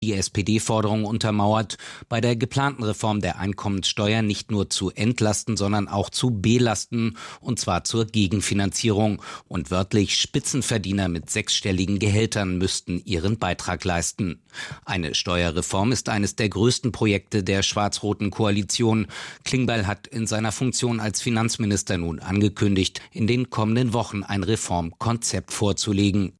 Die SPD-Forderung untermauert, bei der geplanten Reform der Einkommenssteuer nicht nur zu entlasten, sondern auch zu belasten, und zwar zur Gegenfinanzierung. Und wörtlich Spitzenverdiener mit sechsstelligen Gehältern müssten ihren Beitrag leisten. Eine Steuerreform ist eines der größten Projekte der schwarz-roten Koalition. Klingbeil hat in seiner Funktion als Finanzminister nun angekündigt, in den kommenden Wochen ein Reformkonzept vorzulegen.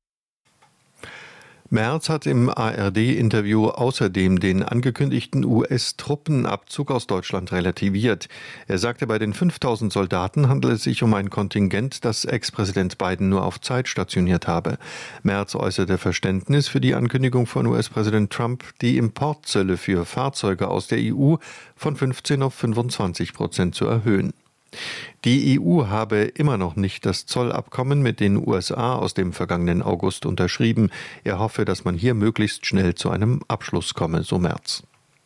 Merz hat im ARD-Interview außerdem den angekündigten US-Truppenabzug aus Deutschland relativiert. Er sagte, bei den 5000 Soldaten handele es sich um ein Kontingent, das Ex-Präsident Biden nur auf Zeit stationiert habe. Merz äußerte Verständnis für die Ankündigung von US-Präsident Trump, die Importzölle für Fahrzeuge aus der EU von 15 auf 25% zu erhöhen. Die EU habe immer noch nicht das Zollabkommen mit den USA aus dem vergangenen August unterschrieben. Er hoffe, dass man hier möglichst schnell zu einem Abschluss komme, so Merz.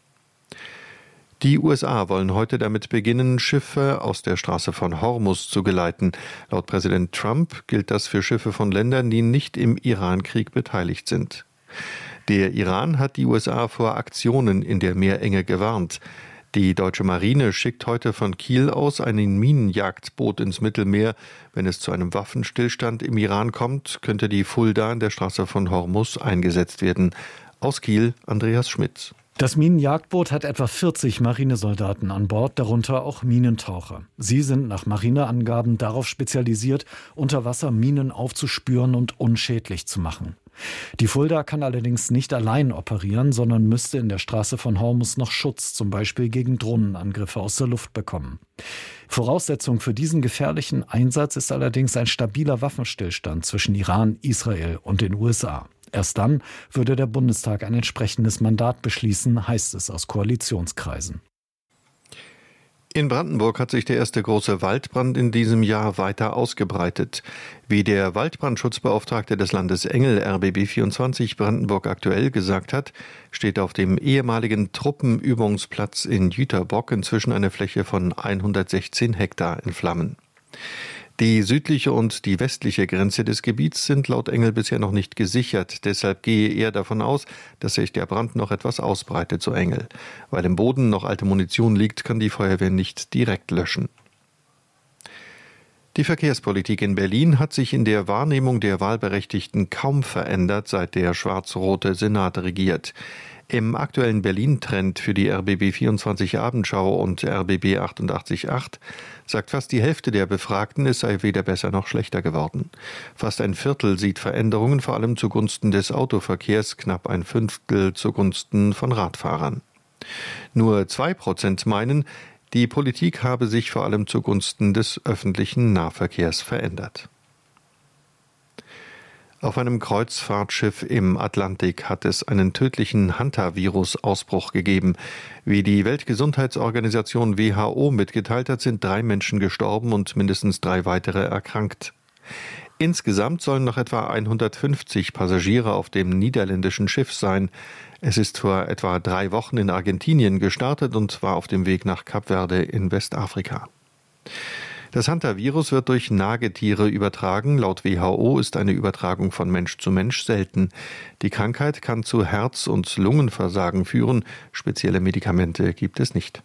Die USA wollen heute damit beginnen, Schiffe aus der Straße von Hormuz zu geleiten. Laut Präsident Trump gilt das für Schiffe von Ländern, die nicht im Iran-Krieg beteiligt sind. Der Iran hat die USA vor Aktionen in der Meerenge gewarnt. Die deutsche Marine schickt heute von Kiel aus ein Minenjagdboot ins Mittelmeer. Wenn es zu einem Waffenstillstand im Iran kommt, könnte die Fulda in der Straße von Hormuz eingesetzt werden. Aus Kiel, Andreas Schmitz. Das Minenjagdboot hat etwa 40 Marinesoldaten an Bord, darunter auch Minentaucher. Sie sind nach Marineangaben darauf spezialisiert, unter Wasser Minen aufzuspüren und unschädlich zu machen. Die Fulda kann allerdings nicht allein operieren, sondern müsste in der Straße von Hormuz noch Schutz, zum Beispiel gegen Drohnenangriffe aus der Luft bekommen. Voraussetzung für diesen gefährlichen Einsatz ist allerdings ein stabiler Waffenstillstand zwischen Iran, Israel und den USA. Erst dann würde der Bundestag ein entsprechendes Mandat beschließen, heißt es aus Koalitionskreisen. In Brandenburg hat sich der erste große Waldbrand in diesem Jahr weiter ausgebreitet. Wie der Waldbrandschutzbeauftragte des Landes Engel RBB24 Brandenburg aktuell gesagt hat, steht auf dem ehemaligen Truppenübungsplatz in Jüterbock inzwischen eine Fläche von 116 Hektar in Flammen. Die südliche und die westliche Grenze des Gebiets sind laut Engel bisher noch nicht gesichert. Deshalb gehe er davon aus, dass sich der Brand noch etwas ausbreitet, so Engel. Weil im Boden noch alte Munition liegt, kann die Feuerwehr nicht direkt löschen. Die Verkehrspolitik in Berlin hat sich in der Wahrnehmung der Wahlberechtigten kaum verändert, seit der schwarz-rote Senat regiert. Im aktuellen Berlin-Trend für die RBB24 Abendschau und RBB 88.8 sagt fast die Hälfte der Befragten, es sei weder besser noch schlechter geworden. Fast ein Viertel sieht Veränderungen vor allem zugunsten des Autoverkehrs, knapp ein Fünftel zugunsten von Radfahrern. Nur 2% meinen, die Politik habe sich vor allem zugunsten des öffentlichen Nahverkehrs verändert. Auf einem Kreuzfahrtschiff im Atlantik hat es einen tödlichen Hantavirus-Ausbruch gegeben. Wie die Weltgesundheitsorganisation WHO mitgeteilt hat, sind 3 Menschen gestorben und mindestens 3 weitere erkrankt. Insgesamt sollen noch etwa 150 Passagiere auf dem niederländischen Schiff sein. Es ist vor etwa 3 Wochen in Argentinien gestartet und war auf dem Weg nach Kap Verde in Westafrika. Das Hantavirus wird durch Nagetiere übertragen. Laut WHO ist eine Übertragung von Mensch zu Mensch selten. Die Krankheit kann zu Herz- und Lungenversagen führen. Spezielle Medikamente gibt es nicht.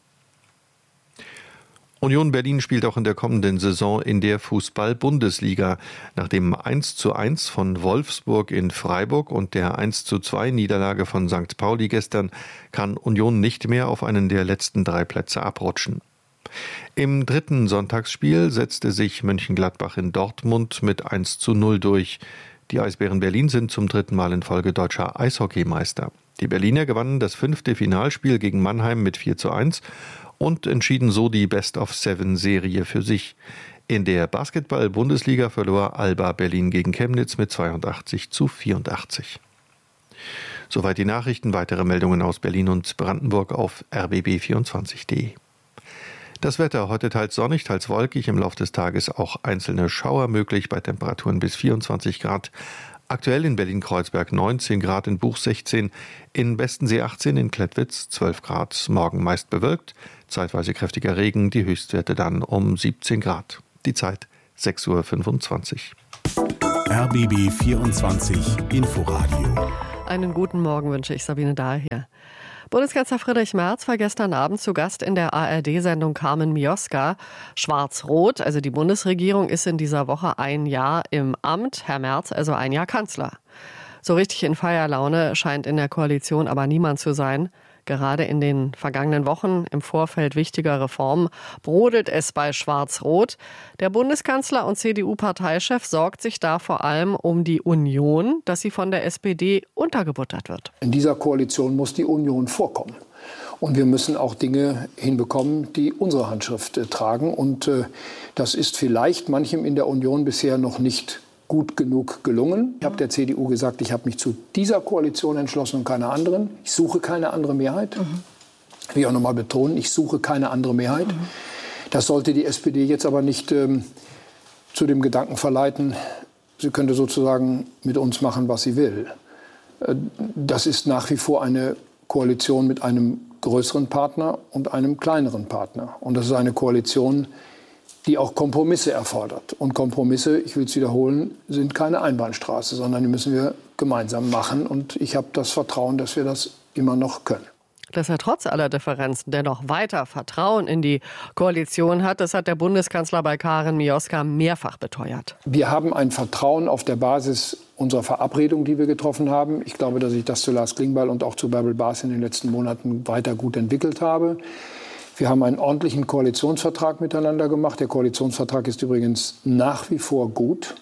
Union Berlin spielt auch in der kommenden Saison in der Fußball-Bundesliga. Nach dem 1:1 von Wolfsburg in Freiburg und der 1:2 Niederlage von St. Pauli gestern kann Union nicht mehr auf einen der letzten 3 Plätze abrutschen. Im 3. Sonntagsspiel setzte sich Mönchengladbach in Dortmund mit 1:0 durch. Die Eisbären Berlin sind zum 3. Mal in Folge deutscher Eishockeymeister. Die Berliner gewannen das 5. Finalspiel gegen Mannheim mit 4:1 und entschieden so die Best-of-7-Serie für sich. In der Basketball-Bundesliga verlor Alba Berlin gegen Chemnitz mit 82:84. Soweit die Nachrichten. Weitere Meldungen aus Berlin und Brandenburg auf rbb24.de. Das Wetter heute teils sonnig, teils wolkig, im Laufe des Tages auch einzelne Schauer möglich bei Temperaturen bis 24 Grad. Aktuell in Berlin-Kreuzberg 19 Grad, in Buch 16, in Bestensee 18, in Klettwitz 12 Grad. Morgen meist bewölkt, zeitweise kräftiger Regen, die Höchstwerte dann um 17 Grad. Die Zeit 6:25 Uhr. RBB 24 Inforadio Einen guten Morgen wünsche ich, Sabine Dahl hier. Bundeskanzler Friedrich Merz war gestern Abend zu Gast in der ARD-Sendung Carmen Mioska. Schwarz-Rot, also die Bundesregierung, ist in dieser Woche ein Jahr im Amt. Herr Merz also ein Jahr Kanzler. So richtig in Feierlaune scheint in der Koalition aber niemand zu sein. Gerade in den vergangenen Wochen im Vorfeld wichtiger Reformen brodelt es bei Schwarz-Rot. Der Bundeskanzler und CDU-Parteichef sorgt sich da vor allem um die Union, dass sie von der SPD untergebuttert wird. In dieser Koalition muss die Union vorkommen. Und wir müssen auch Dinge hinbekommen, die unsere Handschrift tragen. Und das ist vielleicht manchem in der Union bisher noch nicht gut genug gelungen. Ich habe der CDU gesagt, ich habe mich zu dieser Koalition entschlossen und keiner anderen. Ich suche keine andere Mehrheit. Ich will auch noch mal betonen, ich suche keine andere Mehrheit. Das sollte die SPD jetzt aber nicht zu dem Gedanken verleiten, sie könnte sozusagen mit uns machen, was sie will. Das ist nach wie vor eine Koalition mit einem größeren Partner und einem kleineren Partner. Und das ist eine Koalition, die auch Kompromisse erfordert. Und Kompromisse, ich will es wiederholen, sind keine Einbahnstraße, sondern die müssen wir gemeinsam machen. Und ich habe das Vertrauen, dass wir das immer noch können. Dass er trotz aller Differenzen dennoch weiter Vertrauen in die Koalition hat, das hat der Bundeskanzler bei Carmen Mioska mehrfach beteuert. Wir haben ein Vertrauen auf der Basis unserer Verabredung, die wir getroffen haben. Ich glaube, dass ich das zu Lars Klingbeil und auch zu Bärbel Baas in den letzten Monaten weiter gut entwickelt habe. Wir haben einen ordentlichen Koalitionsvertrag miteinander gemacht. Der Koalitionsvertrag ist übrigens nach wie vor gut.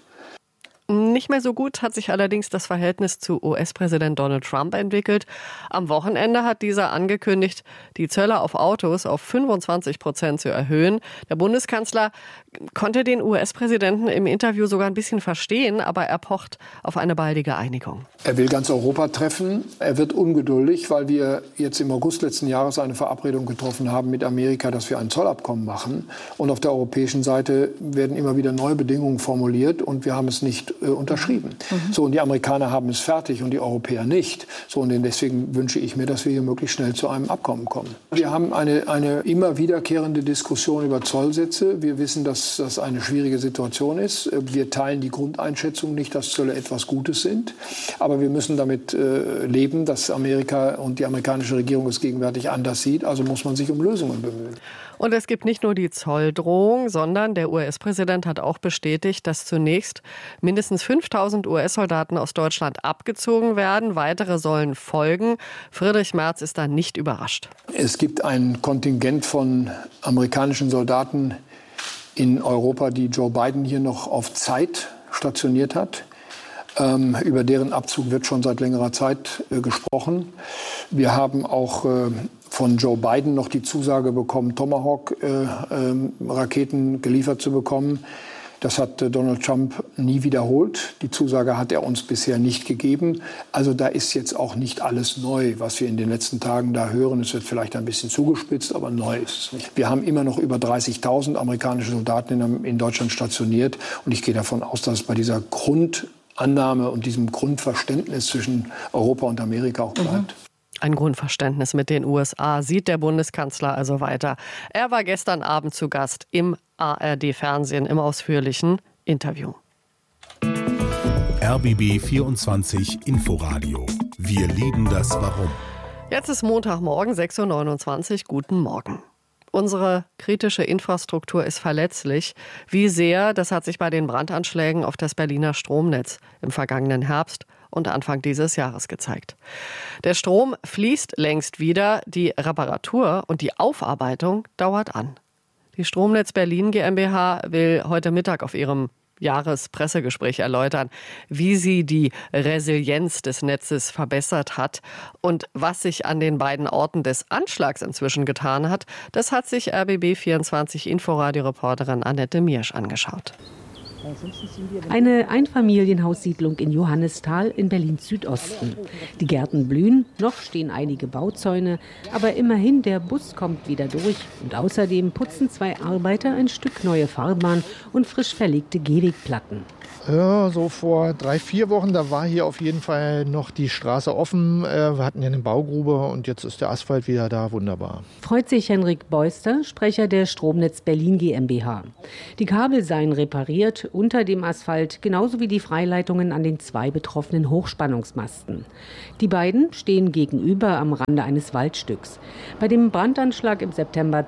Nicht mehr so gut hat sich allerdings das Verhältnis zu US-Präsident Donald Trump entwickelt. Am Wochenende hat dieser angekündigt, die Zölle auf Autos auf 25% zu erhöhen. Der Bundeskanzler konnte den US-Präsidenten im Interview sogar ein bisschen verstehen, aber er pocht auf eine baldige Einigung. Er will ganz Europa treffen. Er wird ungeduldig, weil wir jetzt im August letzten Jahres eine Verabredung getroffen haben mit Amerika, dass wir ein Zollabkommen machen. Und auf der europäischen Seite werden immer wieder neue Bedingungen formuliert und wir haben es nicht unterschrieben. So, und die Amerikaner haben es fertig und die Europäer nicht. So, und deswegen wünsche ich mir, dass wir hier möglichst schnell zu einem Abkommen kommen. Wir haben eine immer wiederkehrende Diskussion über Zollsätze. Wir wissen, dass das eine schwierige Situation ist. Wir teilen die Grundeinschätzung nicht, dass Zölle etwas Gutes sind. Aber wir müssen damit leben, dass Amerika und die amerikanische Regierung es gegenwärtig anders sieht. Also muss man sich um Lösungen bemühen. Und es gibt nicht nur die Zolldrohung, sondern der US-Präsident hat auch bestätigt, dass zunächst mindestens 5.000 US-Soldaten aus Deutschland abgezogen werden. Weitere sollen folgen. Friedrich Merz ist da nicht überrascht. Es gibt ein Kontingent von amerikanischen Soldaten in Europa, die Joe Biden hier noch auf Zeit stationiert hat. Über deren Abzug wird schon seit längerer Zeit gesprochen. Wir haben auch von Joe Biden noch die Zusage bekommen, Tomahawk-Raketen geliefert zu bekommen. Das hat Donald Trump nie wiederholt. Die Zusage hat er uns bisher nicht gegeben. Also da ist jetzt auch nicht alles neu, was wir in den letzten Tagen da hören. Es wird vielleicht ein bisschen zugespitzt, aber neu ist es nicht. Wir haben immer noch über 30.000 amerikanische Soldaten in Deutschland stationiert. Und ich gehe davon aus, dass es bei dieser Grundannahme und diesem Grundverständnis zwischen Europa und Amerika auch bleibt. Ein Grundverständnis mit den USA sieht der Bundeskanzler also weiter. Er war gestern Abend zu Gast im ARD-Fernsehen im ausführlichen Interview. RBB 24 Inforadio. Wir lieben das Warum. Jetzt ist Montagmorgen, 6.29 Uhr. Guten Morgen. Unsere kritische Infrastruktur ist verletzlich. Wie sehr, das hat sich bei den Brandanschlägen auf das Berliner Stromnetz im vergangenen Herbst und Anfang dieses Jahres gezeigt. Der Strom fließt längst wieder, die Reparatur und die Aufarbeitung dauert an. Die Stromnetz Berlin GmbH will heute Mittag auf ihrem Jahrespressegespräch erläutern, wie sie die Resilienz des Netzes verbessert hat und was sich an den beiden Orten des Anschlags inzwischen getan hat. Das hat sich RBB24 Inforadio-Reporterin Annette Miersch angeschaut. Eine Einfamilienhaussiedlung in Johannisthal in Berlin-Südosten. Die Gärten blühen, noch stehen einige Bauzäune, aber immerhin der Bus kommt wieder durch. Und außerdem putzen zwei Arbeiter ein Stück neue Fahrbahn und frisch verlegte Gehwegplatten. Ja, so vor 3-4 Wochen, da war hier auf jeden Fall noch die Straße offen. Wir hatten ja eine Baugrube und jetzt ist der Asphalt wieder da. Wunderbar. Freut sich Henrik Beuster, Sprecher der Stromnetz Berlin GmbH. Die Kabel seien repariert unter dem Asphalt, genauso wie die Freileitungen an den 2 betroffenen Hochspannungsmasten. Die beiden stehen gegenüber am Rande eines Waldstücks. Bei dem Brandanschlag im September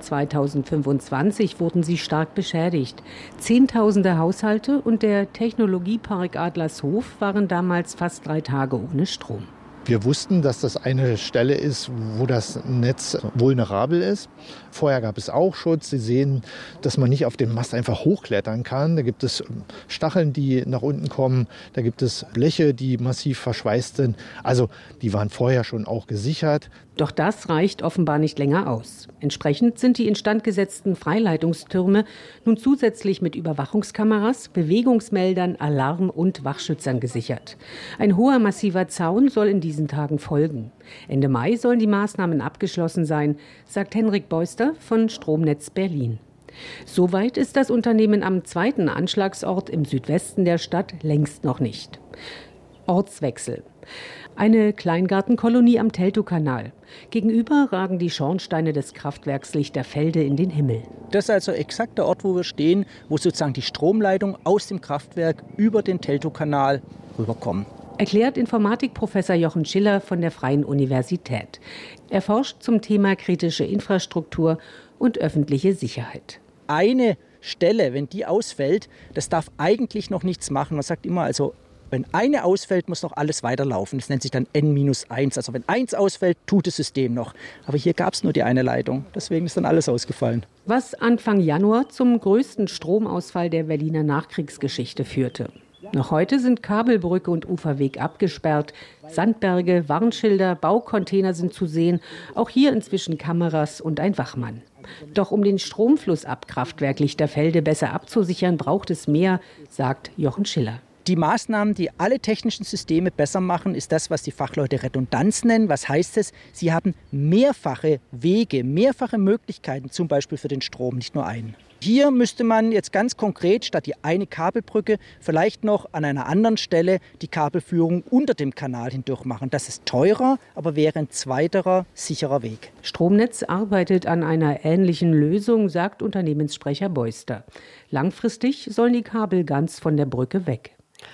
2025 wurden sie stark beschädigt. Zehntausende Haushalte und der Technologiepark Adlershof waren damals fast 3 Tage ohne Strom. Wir wussten, dass das eine Stelle ist, wo das Netz vulnerabel ist. Vorher gab es auch Schutz. Sie sehen, dass man nicht auf den Mast einfach hochklettern kann. Da gibt es Stacheln, die nach unten kommen. Da gibt es Bleche, die massiv verschweißt sind. Also die waren vorher schon auch gesichert. Doch das reicht offenbar nicht länger aus. Entsprechend sind die instand gesetzten Freileitungstürme nun zusätzlich mit Überwachungskameras, Bewegungsmeldern, Alarm- und Wachschützern gesichert. Ein hoher massiver Zaun soll in diesen Tagen folgen. Ende Mai sollen die Maßnahmen abgeschlossen sein, sagt Henrik Beuster von Stromnetz Berlin. Soweit ist das Unternehmen am 2. Anschlagsort im Südwesten der Stadt längst noch nicht. Ortswechsel. Eine Kleingartenkolonie am Teltowkanal. Gegenüber ragen die Schornsteine des Kraftwerks Lichterfelde in den Himmel. Das ist also exakt der Ort, wo wir stehen, wo sozusagen die Stromleitung aus dem Kraftwerk über den Teltowkanal rüberkommen. Erklärt Informatikprofessor Jochen Schiller von der Freien Universität. Er forscht zum Thema kritische Infrastruktur und öffentliche Sicherheit. Eine Stelle, wenn die ausfällt, das darf eigentlich noch nichts machen. Man sagt immer, also wenn eine ausfällt, muss noch alles weiterlaufen. Das nennt sich dann N-1. Also wenn 1 ausfällt, tut das System noch. Aber hier gab es nur die eine Leitung. Deswegen ist dann alles ausgefallen. Was Anfang Januar zum größten Stromausfall der Berliner Nachkriegsgeschichte führte. Noch heute sind Kabelbrücke und Uferweg abgesperrt. Sandberge, Warnschilder, Baucontainer sind zu sehen. Auch hier inzwischen Kameras und ein Wachmann. Doch um den Stromfluss ab Kraftwerk Lichterfelde besser abzusichern, braucht es mehr, sagt Jochen Schiller. Die Maßnahmen, die alle technischen Systeme besser machen, ist das, was die Fachleute Redundanz nennen. Was heißt es? Sie haben mehrfache Wege, mehrfache Möglichkeiten, zum Beispiel für den Strom, nicht nur einen. Hier müsste man jetzt ganz konkret statt die eine Kabelbrücke vielleicht noch an einer anderen Stelle die Kabelführung unter dem Kanal hindurch machen. Das ist teurer, aber wäre ein zweiterer sicherer Weg. Stromnetz arbeitet an einer ähnlichen Lösung, sagt Unternehmenssprecher Beuster. Langfristig sollen die Kabel ganz von der Brücke weg.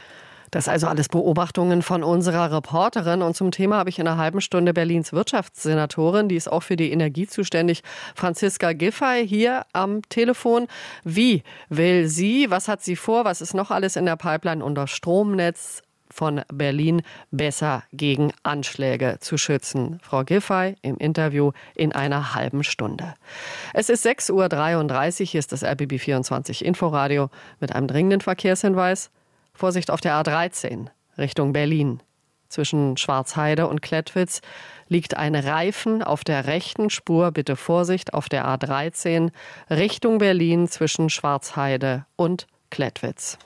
Das also alles Beobachtungen von unserer Reporterin. Und zum Thema habe ich in einer halben Stunde Berlins Wirtschaftssenatorin, die ist auch für die Energie zuständig, Franziska Giffey, hier am Telefon. Wie will sie, was hat sie vor, was ist noch alles in der Pipeline, um das Stromnetz von Berlin besser gegen Anschläge zu schützen? Frau Giffey im Interview in einer halben Stunde. Es ist 6:33 Uhr, hier ist das RBB 24 Inforadio mit einem dringenden Verkehrshinweis. Vorsicht auf der A13 Richtung Berlin. Zwischen Schwarzheide und Klettwitz liegt ein Reifen auf der rechten Spur. Bitte Vorsicht auf der A13 Richtung Berlin zwischen Schwarzheide und Klettwitz.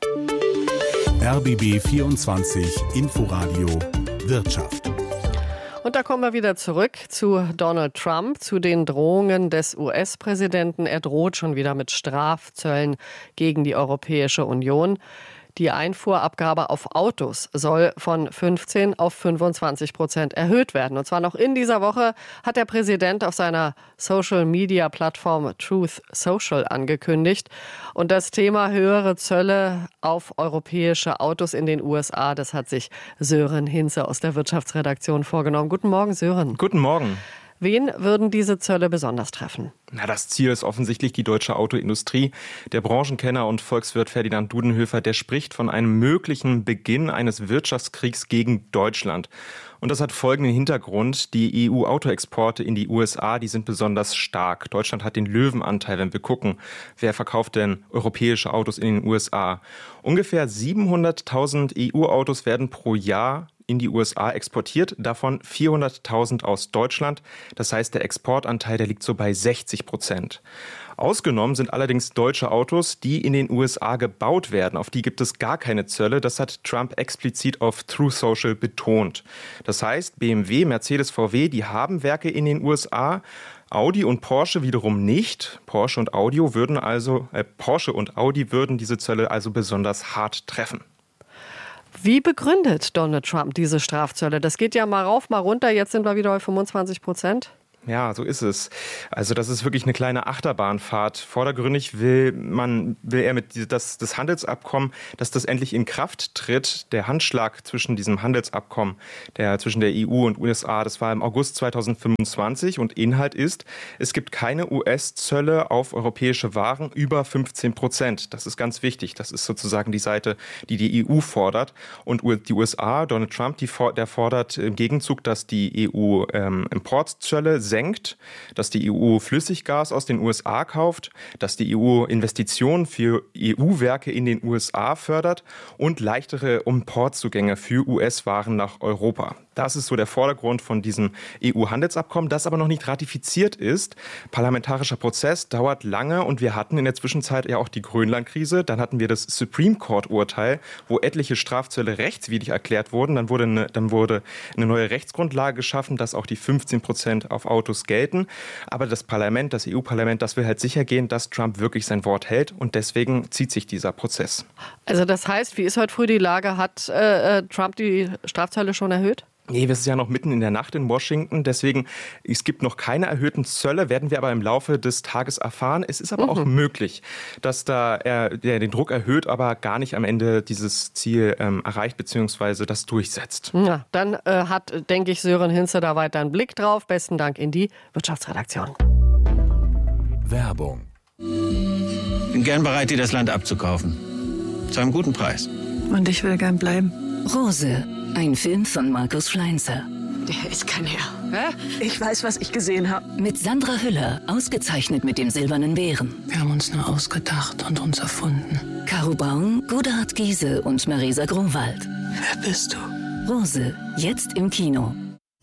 RBB 24 Inforadio Wirtschaft. Und da kommen wir wieder zurück zu Donald Trump, zu den Drohungen des US-Präsidenten. Er droht schon wieder mit Strafzöllen gegen die Europäische Union. Die Einfuhrabgabe auf Autos soll von 15 auf 25% erhöht werden. Und zwar noch in dieser Woche hat der Präsident auf seiner Social-Media-Plattform Truth Social angekündigt. Und das Thema höhere Zölle auf europäische Autos in den USA, das hat sich Sören Hinze aus der Wirtschaftsredaktion vorgenommen. Guten Morgen, Sören. Guten Morgen. Wen würden diese Zölle besonders treffen? Das Ziel ist offensichtlich die deutsche Autoindustrie. Der Branchenkenner und Volkswirt Ferdinand Dudenhöfer, der spricht von einem möglichen Beginn eines Wirtschaftskriegs gegen Deutschland. Und das hat folgenden Hintergrund. Die EU-Autoexporte in die USA, die sind besonders stark. Deutschland hat den Löwenanteil, wenn wir gucken, wer verkauft denn europäische Autos in den USA. Ungefähr 700.000 EU-Autos werden pro Jahr in die USA exportiert, davon 400.000 aus Deutschland. Das heißt, der Exportanteil, der liegt so bei 60%. Ausgenommen sind allerdings deutsche Autos, die in den USA gebaut werden. Auf die gibt es gar keine Zölle. Das hat Trump explizit auf Truth Social betont. Das heißt, BMW, Mercedes, VW, die haben Werke in den USA. Audi und Porsche wiederum nicht. Porsche und Audi würden diese Zölle also besonders hart treffen. Wie begründet Donald Trump diese Strafzölle? Das geht ja mal rauf, mal runter. Jetzt sind wir wieder bei 25%. Ja, so ist es. Also das ist wirklich eine kleine Achterbahnfahrt. Vordergründig will er mit das Handelsabkommen, dass das endlich in Kraft tritt. Der Handschlag zwischen diesem Handelsabkommen, zwischen der EU und USA, das war im August 2025 und Inhalt ist, es gibt keine US-Zölle auf europäische Waren über 15%. Das ist ganz wichtig. Das ist sozusagen die Seite, die die EU fordert. Und die USA, Donald Trump, der fordert im Gegenzug, dass die EU Importzölle senkt, dass die EU Flüssiggas aus den USA kauft, dass die EU Investitionen für EU-Werke in den USA fördert und leichtere Importzugänge für US-Waren nach Europa. Das ist so der Vordergrund von diesem EU-Handelsabkommen, das aber noch nicht ratifiziert ist. Parlamentarischer Prozess dauert lange und wir hatten in der Zwischenzeit ja auch die Grönland-Krise. Dann hatten wir das Supreme Court-Urteil, wo etliche Strafzölle rechtswidrig erklärt wurden. Dann wurde eine neue Rechtsgrundlage geschaffen, dass auch die 15% auf Autos gelten. Aber das EU-Parlament, das will halt sicher gehen, dass Trump wirklich sein Wort hält. Und deswegen zieht sich dieser Prozess. Also das heißt, wie ist heute früh die Lage? Hat Trump die Strafzölle schon erhöht? Nee, wir sind ja noch mitten in der Nacht in Washington, deswegen, es gibt noch keine erhöhten Zölle, werden wir aber im Laufe des Tages erfahren. Es ist aber auch möglich, dass er den Druck erhöht, aber gar nicht am Ende dieses Ziel erreicht bzw. das durchsetzt. Ja, dann hat, denke ich, Sören Hinze da weiter einen Blick drauf. Besten Dank in die Wirtschaftsredaktion. Werbung. Bin gern bereit, dir das Land abzukaufen. Zu einem guten Preis. Und ich will gern bleiben. Rose, ein Film von Markus Schleinzer. Der ist kein Herr. Hä? Ich weiß, was ich gesehen habe. Mit Sandra Hüller, ausgezeichnet mit dem Silbernen Bären. Wir haben uns nur ausgedacht und uns erfunden. Caro Braun, Godard Giese und Marisa Grunwald. Wer bist du? Rose, jetzt im Kino.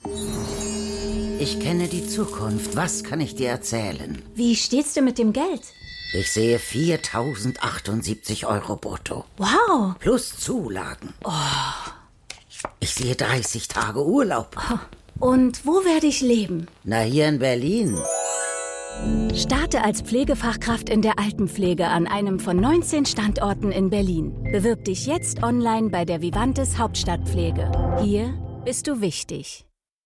Ich kenne die Zukunft. Was kann ich dir erzählen? Wie steht's dir mit dem Geld? Ich sehe 4.078 € brutto. Wow. Plus Zulagen. Oh. Ich sehe 30 Tage Urlaub. Und wo werde ich leben? Na, hier in Berlin. Starte als Pflegefachkraft in der Altenpflege an einem von 19 Standorten in Berlin. Bewirb dich jetzt online bei der Vivantes Hauptstadtpflege. Hier bist du wichtig.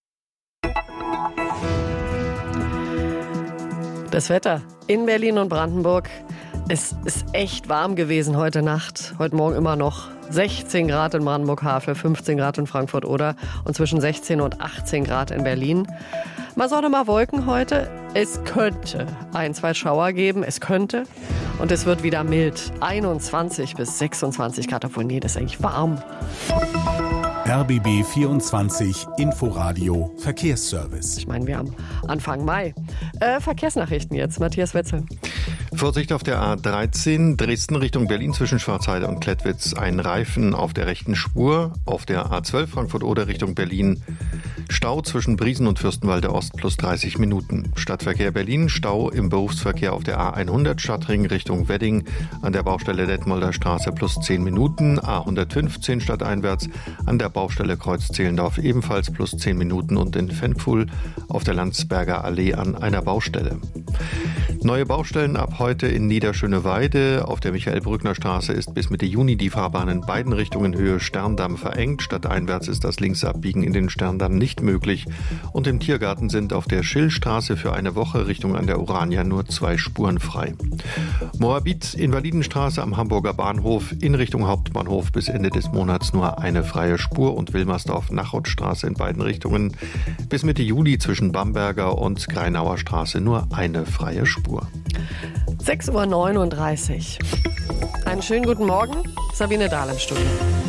Das Wetter in Berlin und Brandenburg. Es ist echt warm gewesen heute Nacht, heute Morgen immer noch. 16 Grad in Brandenburg-Havel, 15 Grad in Frankfurt-Oder und zwischen 16 und 18 Grad in Berlin. Mal Sonne, mal Wolken heute. Es könnte 1-2 Schauer geben, es könnte. Und es wird wieder mild. 21 bis 26 Grad, obwohl nee, das ist eigentlich warm. RBB 24 Inforadio Verkehrsservice. Ich meine, wir haben Anfang Mai. Verkehrsnachrichten jetzt. Matthias Wetzel. Vorsicht auf der A13 Dresden Richtung Berlin zwischen Schwarzheide und Klettwitz. Ein Reifen auf der rechten Spur. Auf der A12 Frankfurt-Oder Richtung Berlin. Stau zwischen Briesen und Fürstenwalde Ost plus 30 Minuten. Stadtverkehr Berlin. Stau im Berufsverkehr auf der A100 Stadtring Richtung Wedding. An der Baustelle Detmolder Straße plus 10 Minuten. A115 stadteinwärts an der Baustelle Kreuz Zehlendorf ebenfalls plus 10 Minuten und in Fenpfuhl auf der Landsberger Allee an einer Baustelle. Neue Baustellen ab heute in Niederschöneweide. Auf der Michael-Brückner Straße ist bis Mitte Juni die Fahrbahn in beiden Richtungen Höhe Sterndamm verengt. Stadteinwärts ist das Linksabbiegen in den Sterndamm nicht möglich. Und im Tiergarten sind auf der Schillstraße für eine Woche Richtung an der Urania nur 2 Spuren frei. Moabit, Invalidenstraße am Hamburger Bahnhof in Richtung Hauptbahnhof bis Ende des Monats nur eine freie Spur und Wilmersdorf-Nachotstraße in beiden Richtungen. Bis Mitte Juli zwischen Bamberger und Greinauer Straße nur eine freie Spur. 6:39 Uhr. Einen schönen guten Morgen. Sabine Dahl im Studio.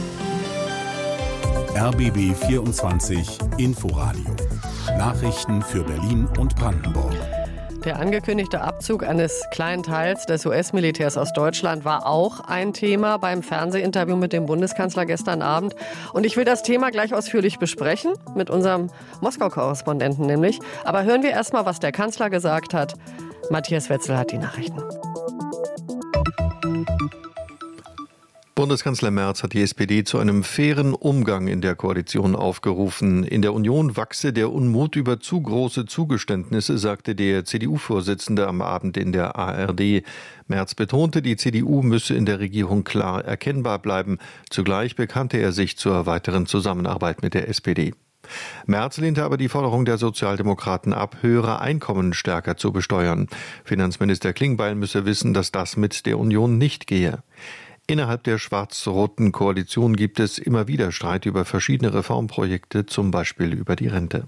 RBB 24 Inforadio. Nachrichten für Berlin und Brandenburg. Der angekündigte Abzug eines kleinen Teils des US-Militärs aus Deutschland war auch ein Thema beim Fernsehinterview mit dem Bundeskanzler gestern Abend. Und ich will das Thema gleich ausführlich besprechen, mit unserem Moskau-Korrespondenten nämlich. Aber hören wir erst mal, was der Kanzler gesagt hat. Matthias Wetzel hat die Nachrichten. Bundeskanzler Merz hat die SPD zu einem fairen Umgang in der Koalition aufgerufen. In der Union wachse der Unmut über zu große Zugeständnisse, sagte der CDU-Vorsitzende am Abend in der ARD. Merz betonte, die CDU müsse in der Regierung klar erkennbar bleiben. Zugleich bekannte er sich zur weiteren Zusammenarbeit mit der SPD. Merz lehnte aber die Forderung der Sozialdemokraten ab, höhere Einkommen stärker zu besteuern. Finanzminister Klingbeil müsse wissen, dass das mit der Union nicht gehe. Innerhalb der schwarz-roten Koalition gibt es immer wieder Streit über verschiedene Reformprojekte, zum Beispiel über die Rente.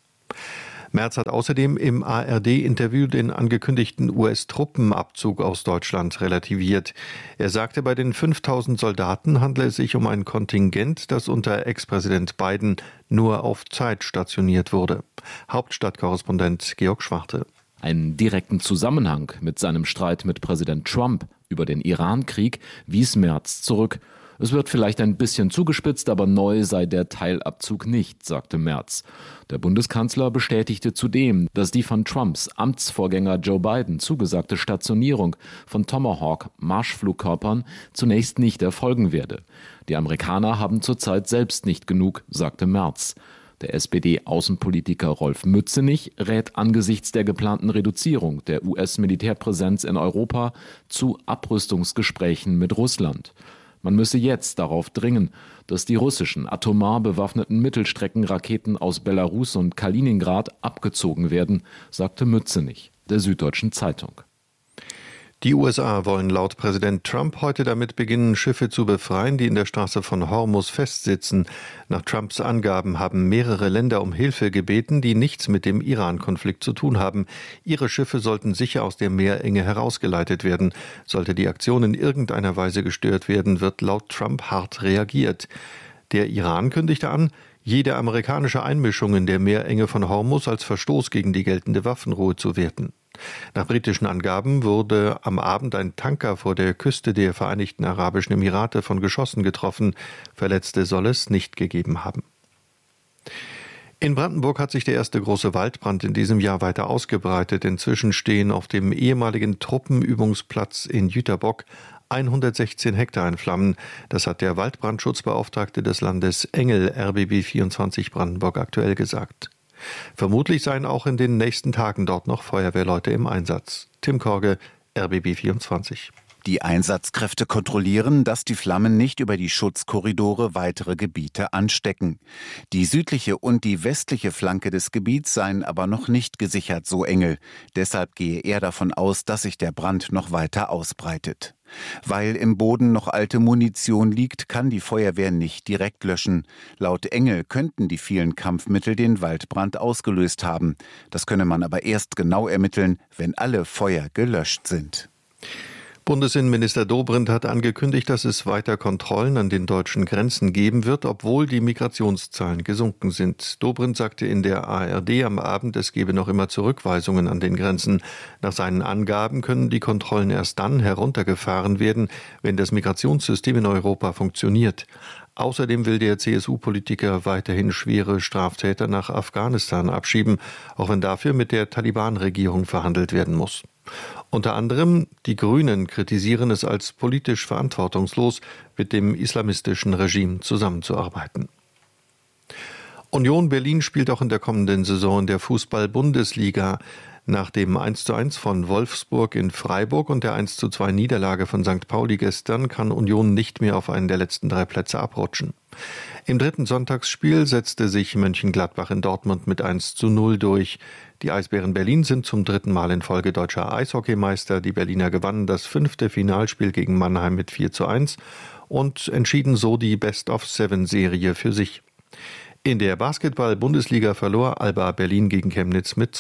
Merz hat außerdem im ARD-Interview den angekündigten US-Truppenabzug aus Deutschland relativiert. Er sagte, bei den 5000 Soldaten handle es sich um ein Kontingent, das unter Ex-Präsident Biden nur auf Zeit stationiert wurde. Hauptstadtkorrespondent Georg Schwarte. Einen direkten Zusammenhang mit seinem Streit mit Präsident Trump über den Iran-Krieg wies Merz zurück. Es wird vielleicht ein bisschen zugespitzt, aber neu sei der Teilabzug nicht, sagte Merz. Der Bundeskanzler bestätigte zudem, dass die von Trumps Amtsvorgänger Joe Biden zugesagte Stationierung von Tomahawk-Marschflugkörpern zunächst nicht erfolgen werde. Die Amerikaner haben zurzeit selbst nicht genug, sagte Merz. Der SPD-Außenpolitiker Rolf Mützenich rät angesichts der geplanten Reduzierung der US-Militärpräsenz in Europa zu Abrüstungsgesprächen mit Russland. Man müsse jetzt darauf dringen, dass die russischen atomar bewaffneten Mittelstreckenraketen aus Belarus und Kaliningrad abgezogen werden, sagte Mützenich der Süddeutschen Zeitung. Die USA wollen laut Präsident Trump heute damit beginnen, Schiffe zu befreien, die in der Straße von Hormuz festsitzen. Nach Trumps Angaben haben mehrere Länder um Hilfe gebeten, die nichts mit dem Iran-Konflikt zu tun haben. Ihre Schiffe sollten sicher aus der Meerenge herausgeleitet werden. Sollte die Aktion in irgendeiner Weise gestört werden, wird laut Trump hart reagiert. Der Iran kündigte an, jede amerikanische Einmischung in der Meerenge von Hormuz als Verstoß gegen die geltende Waffenruhe zu werten. Nach britischen Angaben wurde am Abend ein Tanker vor der Küste der Vereinigten Arabischen Emirate von Geschossen getroffen. Verletzte soll es nicht gegeben haben. In Brandenburg hat sich der erste große Waldbrand in diesem Jahr weiter ausgebreitet. Inzwischen stehen auf dem ehemaligen Truppenübungsplatz in Jüterbock 116 Hektar in Flammen. Das hat der Waldbrandschutzbeauftragte des Landes Engel RBB 24 Brandenburg aktuell gesagt. Vermutlich seien auch in den nächsten Tagen dort noch Feuerwehrleute im Einsatz. Tim Korge, RBB 24. Die Einsatzkräfte kontrollieren, dass die Flammen nicht über die Schutzkorridore weitere Gebiete anstecken. Die südliche und die westliche Flanke des Gebiets seien aber noch nicht gesichert, so Engel. Deshalb gehe er davon aus, dass sich der Brand noch weiter ausbreitet. Weil im Boden noch alte Munition liegt, kann die Feuerwehr nicht direkt löschen. Laut Engel könnten die vielen Kampfmittel den Waldbrand ausgelöst haben. Das könne man aber erst genau ermitteln, wenn alle Feuer gelöscht sind. Bundesinnenminister Dobrindt hat angekündigt, dass es weiter Kontrollen an den deutschen Grenzen geben wird, obwohl die Migrationszahlen gesunken sind. Dobrindt sagte in der ARD am Abend, es gebe noch immer Zurückweisungen an den Grenzen. Nach seinen Angaben können die Kontrollen erst dann heruntergefahren werden, wenn das Migrationssystem in Europa funktioniert. Außerdem will der CSU-Politiker weiterhin schwere Straftäter nach Afghanistan abschieben, auch wenn dafür mit der Taliban-Regierung verhandelt werden muss. Unter anderem die Grünen kritisieren es als politisch verantwortungslos, mit dem islamistischen Regime zusammenzuarbeiten. Union Berlin spielt auch in der kommenden Saison in der Fußball-Bundesliga. Nach dem 1:1 von Wolfsburg in Freiburg und der 1:2 Niederlage von St. Pauli gestern kann Union nicht mehr auf einen der letzten 3 Plätze abrutschen. Im dritten Sonntagsspiel setzte sich Mönchengladbach in Dortmund mit 1:0 durch. Die Eisbären Berlin sind zum 3. Mal in Folge deutscher Eishockeymeister. Die Berliner gewannen das 5. Finalspiel gegen Mannheim mit 4:1 und entschieden so die Best-of-7-Serie für sich. In der Basketball-Bundesliga verlor Alba Berlin gegen Chemnitz mit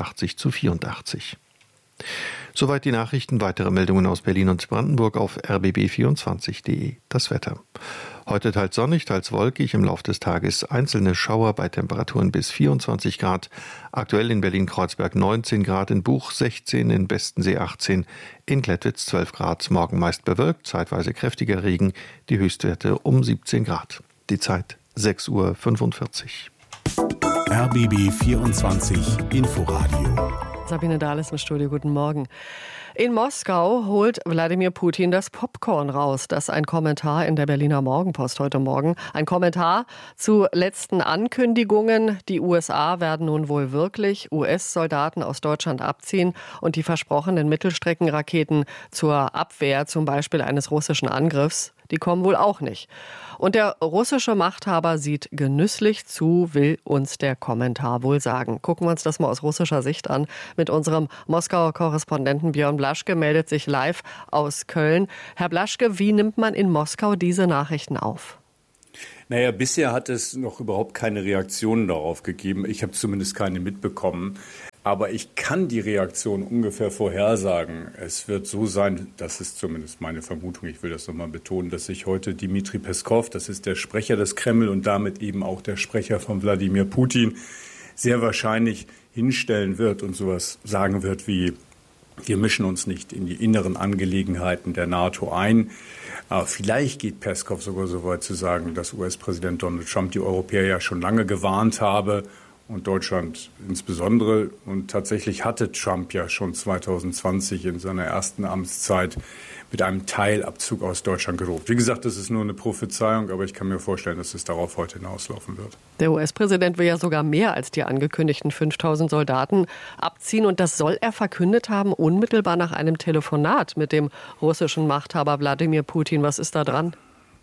82:84. Soweit die Nachrichten. Weitere Meldungen aus Berlin und Brandenburg auf rbb24.de. Das Wetter. Heute teils sonnig, teils wolkig, im Laufe des Tages einzelne Schauer bei Temperaturen bis 24 Grad. Aktuell in Berlin-Kreuzberg 19 Grad, in Buch 16, in Bestensee 18, in Klettwitz 12 Grad. Morgen meist bewölkt, zeitweise kräftiger Regen, die Höchstwerte um 17 Grad. Die Zeit 6:45 Uhr. RBB 24 Inforadio. Sabine Dahles im Studio, guten Morgen. In Moskau holt Wladimir Putin das Popcorn raus. Das ist ein Kommentar in der Berliner Morgenpost heute Morgen. Ein Kommentar zu letzten Ankündigungen. Die USA werden nun wohl wirklich US-Soldaten aus Deutschland abziehen und die versprochenen Mittelstreckenraketen zur Abwehr, zum Beispiel eines russischen Angriffs, die kommen wohl auch nicht. Und der russische Machthaber sieht genüsslich zu, will uns der Kommentar wohl sagen. Gucken wir uns das mal aus russischer Sicht an. Mit unserem Moskauer Korrespondenten Björn Blaschke meldet sich live aus Köln. Herr Blaschke, wie nimmt man in Moskau diese Nachrichten auf? Naja, bisher hat es noch überhaupt keine Reaktionen darauf gegeben. Ich habe zumindest keine mitbekommen. Aber ich kann die Reaktion ungefähr vorhersagen. Es wird so sein, das ist zumindest meine Vermutung, ich will das nochmal betonen, dass sich heute Dmitri Peskov, das ist der Sprecher des Kreml und damit eben auch der Sprecher von Wladimir Putin, sehr wahrscheinlich hinstellen wird und sowas sagen wird wie: Wir mischen uns nicht in die inneren Angelegenheiten der NATO ein. Vielleicht geht Peskov sogar so weit zu sagen, dass US-Präsident Donald Trump die Europäer ja schon lange gewarnt habe und Deutschland insbesondere. Und tatsächlich hatte Trump ja schon 2020 in seiner ersten Amtszeit mit einem Teilabzug aus Deutschland gedroht. Wie gesagt, das ist nur eine Prophezeiung, aber ich kann mir vorstellen, dass es darauf heute hinauslaufen wird. Der US-Präsident will ja sogar mehr als die angekündigten 5.000 Soldaten abziehen. Und das soll er verkündet haben, unmittelbar nach einem Telefonat mit dem russischen Machthaber Wladimir Putin. Was ist da dran?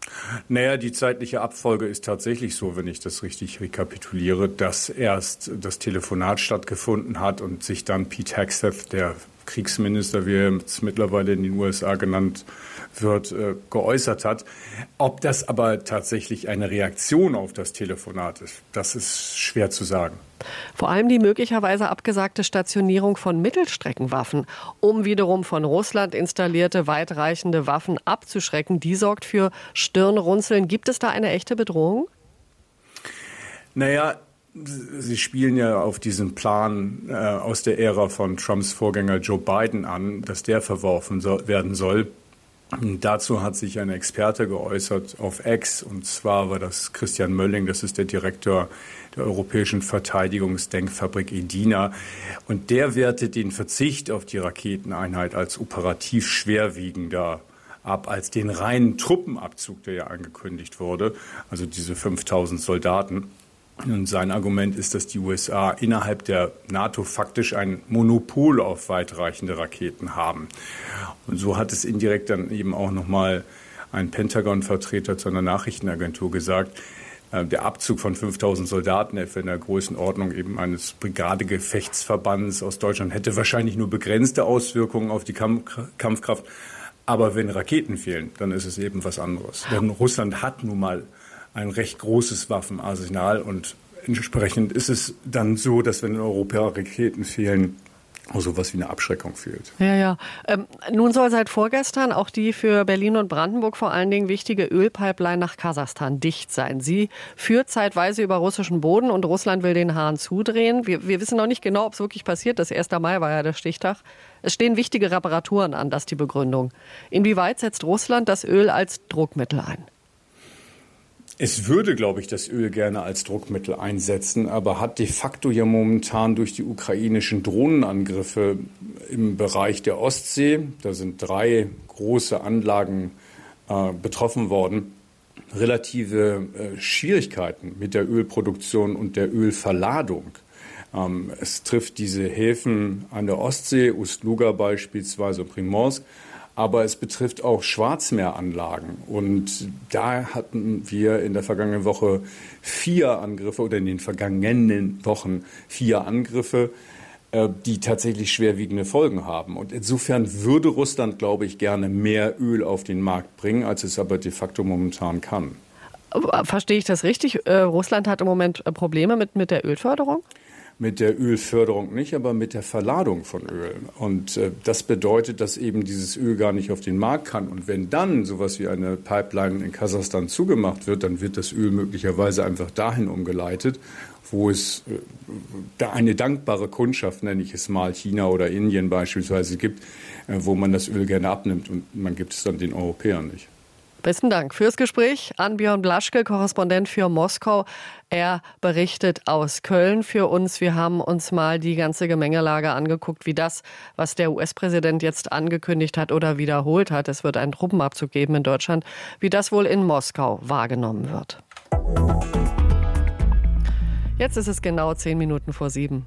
Naja, die zeitliche Abfolge ist tatsächlich so, wenn ich das richtig rekapituliere, dass erst das Telefonat stattgefunden hat und sich dann Pete Hegseth, der Kriegsminister, wie er jetzt mittlerweile in den USA genannt wird, geäußert hat. Ob das aber tatsächlich eine Reaktion auf das Telefonat ist, das ist schwer zu sagen. Vor allem die möglicherweise abgesagte Stationierung von Mittelstreckenwaffen, um wiederum von Russland installierte weitreichende Waffen abzuschrecken, die sorgt für Stirnrunzeln. Gibt es da eine echte Bedrohung? Naja, Sie spielen ja auf diesen Plan aus der Ära von Trumps Vorgänger Joe Biden an, dass der verworfen werden soll. Dazu hat sich ein Experte geäußert auf X, und zwar war das Christian Mölling, das ist der Direktor der Europäischen Verteidigungsdenkfabrik EDINA. Und der wertet den Verzicht auf die Raketeneinheit als operativ schwerwiegender ab als den reinen Truppenabzug, der ja angekündigt wurde, also diese 5.000 Soldaten. Und sein Argument ist, dass die USA innerhalb der NATO faktisch ein Monopol auf weitreichende Raketen haben. Und so hat es indirekt dann eben auch nochmal ein Pentagon-Vertreter zu einer Nachrichtenagentur gesagt, der Abzug von 5.000 Soldaten, etwa in der Größenordnung eben eines Brigadegefechtsverbands aus Deutschland, hätte wahrscheinlich nur begrenzte Auswirkungen auf die Kampfkraft. Aber wenn Raketen fehlen, dann ist es eben was anderes. Denn Russland hat nun mal ein recht großes Waffenarsenal und entsprechend ist es dann so, dass wenn in Europa Raketen fehlen, auch sowas wie eine Abschreckung fehlt. Ja. Nun soll seit vorgestern auch die für Berlin und Brandenburg vor allen Dingen wichtige Ölpipeline nach Kasachstan dicht sein. Sie führt zeitweise über russischen Boden und Russland will den Hahn zudrehen. Wir wissen noch nicht genau, ob es wirklich passiert. Das 1. Mai war ja der Stichtag. Es stehen wichtige Reparaturen an, das ist die Begründung. Inwieweit setzt Russland das Öl als Druckmittel ein? Es würde, glaube ich, das Öl gerne als Druckmittel einsetzen, aber hat de facto ja momentan durch die ukrainischen Drohnenangriffe im Bereich der Ostsee, da sind 3 große Anlagen betroffen worden, relative Schwierigkeiten mit der Ölproduktion und der Ölverladung. Es trifft diese Häfen an der Ostsee, Ust-Luga beispielsweise und Primorsk, aber es betrifft auch Schwarzmeeranlagen. Und da hatten wir in der vergangenen Woche 4 Angriffe oder in den vergangenen Wochen 4 Angriffe, die tatsächlich schwerwiegende Folgen haben. Und insofern würde Russland, glaube ich, gerne mehr Öl auf den Markt bringen, als es aber de facto momentan kann. Verstehe ich das richtig? Russland hat im Moment Probleme mit der Ölförderung? Mit der Ölförderung nicht, aber mit der Verladung von Öl. Und das bedeutet, dass eben dieses Öl gar nicht auf den Markt kann. Und wenn dann sowas wie eine Pipeline in Kasachstan zugemacht wird, dann wird das Öl möglicherweise einfach dahin umgeleitet, wo es da eine dankbare Kundschaft, nenne ich es mal, China oder Indien beispielsweise gibt, wo man das Öl gerne abnimmt und man gibt es dann den Europäern nicht. Besten Dank fürs Gespräch an Björn Blaschke, Korrespondent für Moskau. Er berichtet aus Köln für uns. Wir haben uns mal die ganze Gemengelage angeguckt, wie das, was der US-Präsident jetzt angekündigt hat oder wiederholt hat, es wird einen Truppenabzug geben in Deutschland, wie das wohl in Moskau wahrgenommen wird. Jetzt ist es genau 10 Minuten vor 7.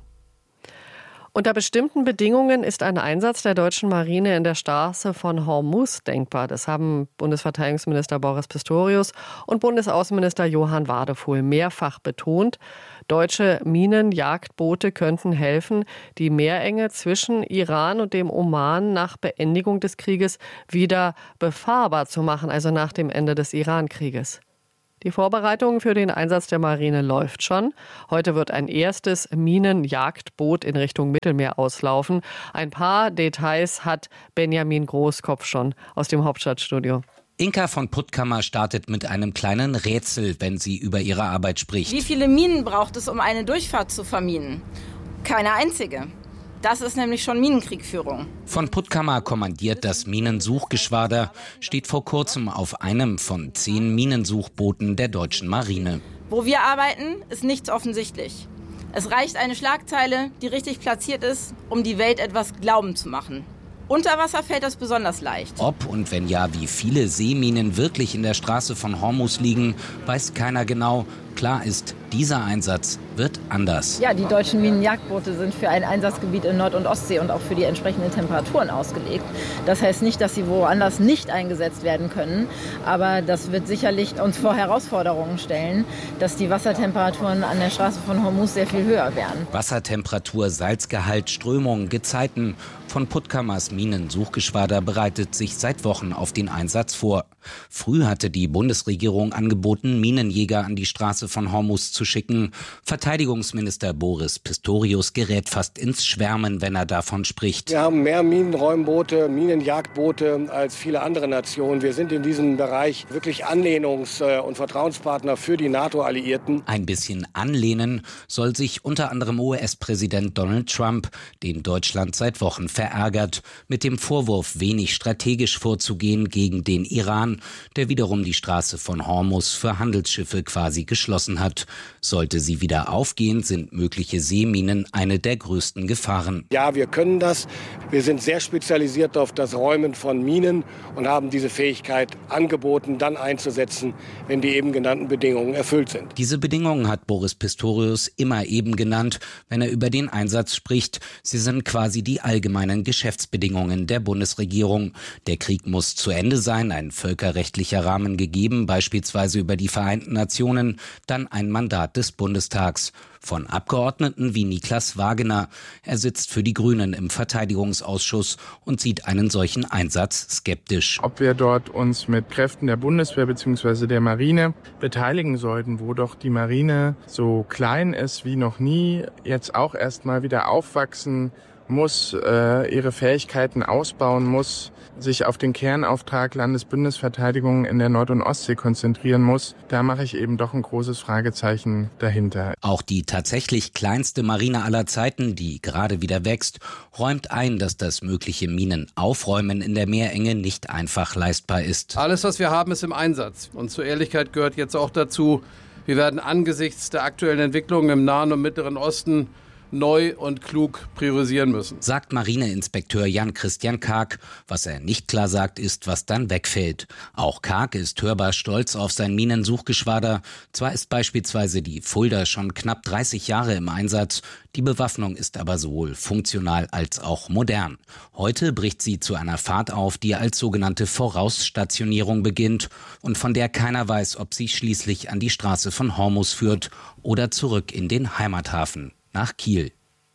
Unter bestimmten Bedingungen ist ein Einsatz der deutschen Marine in der Straße von Hormuz denkbar. Das haben Bundesverteidigungsminister Boris Pistorius und Bundesaußenminister Johann Wadefuhl mehrfach betont. Deutsche Minenjagdboote könnten helfen, die Meerenge zwischen Iran und dem Oman nach Beendigung des Krieges wieder befahrbar zu machen, also nach dem Ende des Iran-Krieges. Die Vorbereitung für den Einsatz der Marine läuft schon. Heute wird ein erstes Minenjagdboot in Richtung Mittelmeer auslaufen. Ein paar Details hat Benjamin Großkopf schon aus dem Hauptstadtstudio. Inka von Puttkammer startet mit einem kleinen Rätsel, wenn sie über ihre Arbeit spricht. Wie viele Minen braucht es, um eine Durchfahrt zu verminen? Keine einzige. Das ist nämlich schon Minenkriegführung. Von Puttkammer kommandiert das Minensuchgeschwader, steht vor kurzem auf einem von 10 Minensuchbooten der deutschen Marine. Wo wir arbeiten, ist nichts offensichtlich. Es reicht eine Schlagzeile, die richtig platziert ist, um die Welt etwas glauben zu machen. Unter Wasser fällt das besonders leicht. Ob und wenn ja, wie viele Seeminen wirklich in der Straße von Hormuz liegen, weiß keiner genau. Klar ist, dieser Einsatz wird anders. Ja, die deutschen Minenjagdboote sind für ein Einsatzgebiet in Nord- und Ostsee und auch für die entsprechenden Temperaturen ausgelegt. Das heißt nicht, dass sie woanders nicht eingesetzt werden können, aber das wird sicherlich uns vor Herausforderungen stellen, dass die Wassertemperaturen an der Straße von Hormuz sehr viel höher werden. Wassertemperatur, Salzgehalt, Strömung, Gezeiten. Von Puttkammers Minensuchgeschwader bereitet sich seit Wochen auf den Einsatz vor. Früh hatte die Bundesregierung angeboten, Minenjäger an die Straße von Hormuz zu schicken. Verteidigungsminister Boris Pistorius gerät fast ins Schwärmen, wenn er davon spricht. Wir haben mehr Minenräumboote, Minenjagdboote als viele andere Nationen. Wir sind in diesem Bereich wirklich Anlehnungs- und Vertrauenspartner für die NATO-Alliierten. Ein bisschen anlehnen soll sich unter anderem US-Präsident Donald Trump, den Deutschland seit Wochen verärgert, mit dem Vorwurf, wenig strategisch vorzugehen gegen den Iran, der wiederum die Straße von Hormuz für Handelsschiffe quasi geschlossen hat. Sollte sie wieder aufgehen, sind mögliche Seeminen eine der größten Gefahren. Ja, wir können das. Wir sind sehr spezialisiert auf das Räumen von Minen und haben diese Fähigkeit angeboten, dann einzusetzen, wenn die eben genannten Bedingungen erfüllt sind. Diese Bedingungen hat Boris Pistorius immer eben genannt, wenn er über den Einsatz spricht. Sie sind quasi die allgemeinen Geschäftsbedingungen der Bundesregierung. Der Krieg muss zu Ende sein, ein völkerrechtlicher Rahmen gegeben, beispielsweise über die Vereinten Nationen, dann ein Mandat des Bundestags. Von Abgeordneten wie Niklas Wagener. Er sitzt für die Grünen im Verteidigungsausschuss und sieht einen solchen Einsatz skeptisch. Ob wir dort uns mit Kräften der Bundeswehr bzw. der Marine beteiligen sollten, wo doch die Marine so klein ist wie noch nie, jetzt auch erst mal wieder aufwachsen muss, ihre Fähigkeiten ausbauen muss, sich auf den Kernauftrag Landesbündnisverteidigung in der Nord- und Ostsee konzentrieren muss, da mache ich eben doch ein großes Fragezeichen dahinter. Auch die tatsächlich kleinste Marine aller Zeiten, die gerade wieder wächst, räumt ein, dass das mögliche Minenaufräumen in der Meerenge nicht einfach leistbar ist. Alles, was wir haben, ist im Einsatz. Und zur Ehrlichkeit gehört jetzt auch dazu, wir werden angesichts der aktuellen Entwicklungen im Nahen und Mittleren Osten neu und klug priorisieren müssen. Sagt Marineinspekteur Jan-Christian Karg. Was er nicht klar sagt, ist, was dann wegfällt. Auch Karg ist hörbar stolz auf sein Minensuchgeschwader. Zwar ist beispielsweise die Fulda schon knapp 30 Jahre im Einsatz, die Bewaffnung ist aber sowohl funktional als auch modern. Heute bricht sie zu einer Fahrt auf, die als sogenannte Vorausstationierung beginnt und von der keiner weiß, ob sie schließlich an die Straße von Hormuz führt oder zurück in den Heimathafen. Nach Kiel.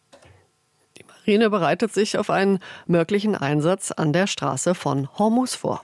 Die Marine bereitet sich auf einen möglichen Einsatz an der Straße von Hormuz vor.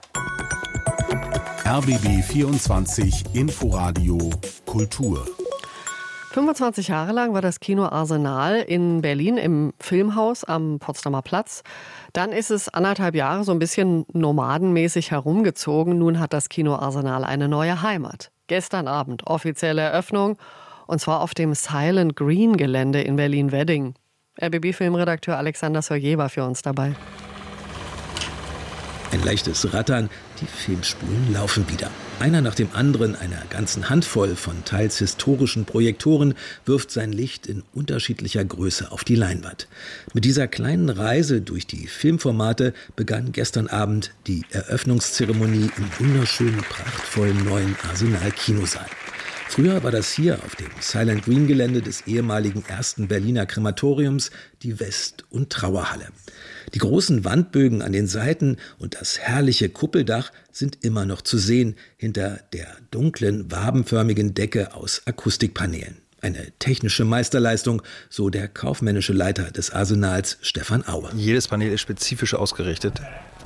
RBB 24 Inforadio Kultur. 25 Jahre lang war das Kino Arsenal in Berlin im Filmhaus am Potsdamer Platz. Dann ist es 1,5 Jahre so ein bisschen nomadenmäßig herumgezogen. Nun hat das Kino Arsenal eine neue Heimat. Gestern Abend offizielle Eröffnung. Und zwar auf dem Silent Green Gelände in Berlin-Wedding. RBB-Filmredakteur Alexander Sorje war für uns dabei. Ein leichtes Rattern, die Filmspulen laufen wieder. Einer nach dem anderen einer ganzen Handvoll von teils historischen Projektoren wirft sein Licht in unterschiedlicher Größe auf die Leinwand. Mit dieser kleinen Reise durch die Filmformate begann gestern Abend die Eröffnungszeremonie im wunderschönen, prachtvollen neuen Arsenal-Kinosaal. Früher war das hier auf dem Silent Green Gelände des ehemaligen 1. Berliner Krematoriums die West- und Trauerhalle. Die großen Wandbögen an den Seiten und das herrliche Kuppeldach sind immer noch zu sehen hinter der dunklen, wabenförmigen Decke aus Akustikpanelen. Eine technische Meisterleistung, so der kaufmännische Leiter des Arsenals, Stefan Aue. Jedes Panel ist spezifisch ausgerichtet,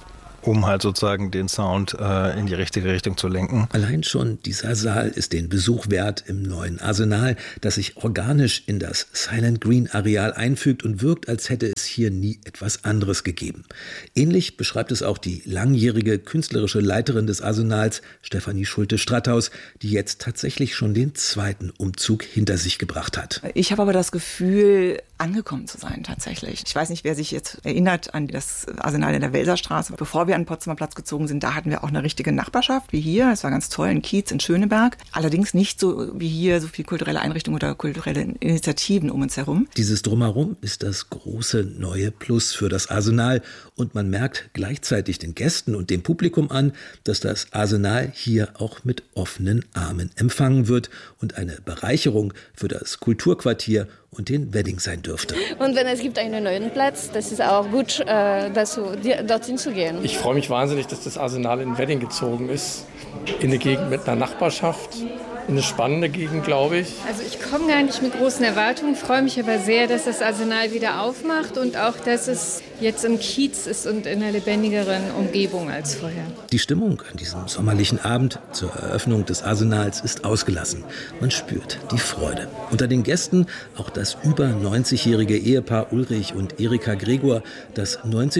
um halt sozusagen den Sound in die richtige Richtung zu lenken. Allein schon dieser Saal ist den Besuch wert im neuen Arsenal, das sich organisch in das Silent Green Areal einfügt und wirkt, als hätte es hier nie etwas anderes gegeben. Ähnlich beschreibt es auch die langjährige künstlerische Leiterin des Arsenals, Stefanie Schulte-Stratthaus, die jetzt tatsächlich schon den zweiten Umzug hinter sich gebracht hat. Ich habe aber das Gefühl, angekommen zu sein tatsächlich. Ich weiß nicht, wer sich jetzt erinnert an das Arsenal in der Welserstraße. Bevor wir an den Potsdamer Platz gezogen sind, da hatten wir auch eine richtige Nachbarschaft wie hier. Das war ganz toll, in Kiez, in Schöneberg. Allerdings nicht so wie hier, so viel kulturelle Einrichtungen oder kulturelle Initiativen um uns herum. Dieses Drumherum ist das große neue Plus für das Arsenal. Und man merkt gleichzeitig den Gästen und dem Publikum an, dass das Arsenal hier auch mit offenen Armen empfangen wird und eine Bereicherung für das Kulturquartier und den Wedding sein dürfte. Und wenn es gibt einen neuen Platz, das ist auch gut, dorthin zu gehen. Ich freue mich wahnsinnig, dass das Arsenal in Wedding gezogen ist. In eine Gegend mit einer Nachbarschaft. Eine spannende Gegend, glaube ich. Also ich komme gar nicht mit großen Erwartungen, freue mich aber sehr, dass das Arsenal wieder aufmacht und auch, dass es jetzt im Kiez ist und in einer lebendigeren Umgebung als vorher. Die Stimmung an diesem sommerlichen Abend zur Eröffnung des Arsenals ist ausgelassen. Man spürt die Freude. Unter den Gästen auch das über 90-jährige Ehepaar Ulrich und Erika Gregor, das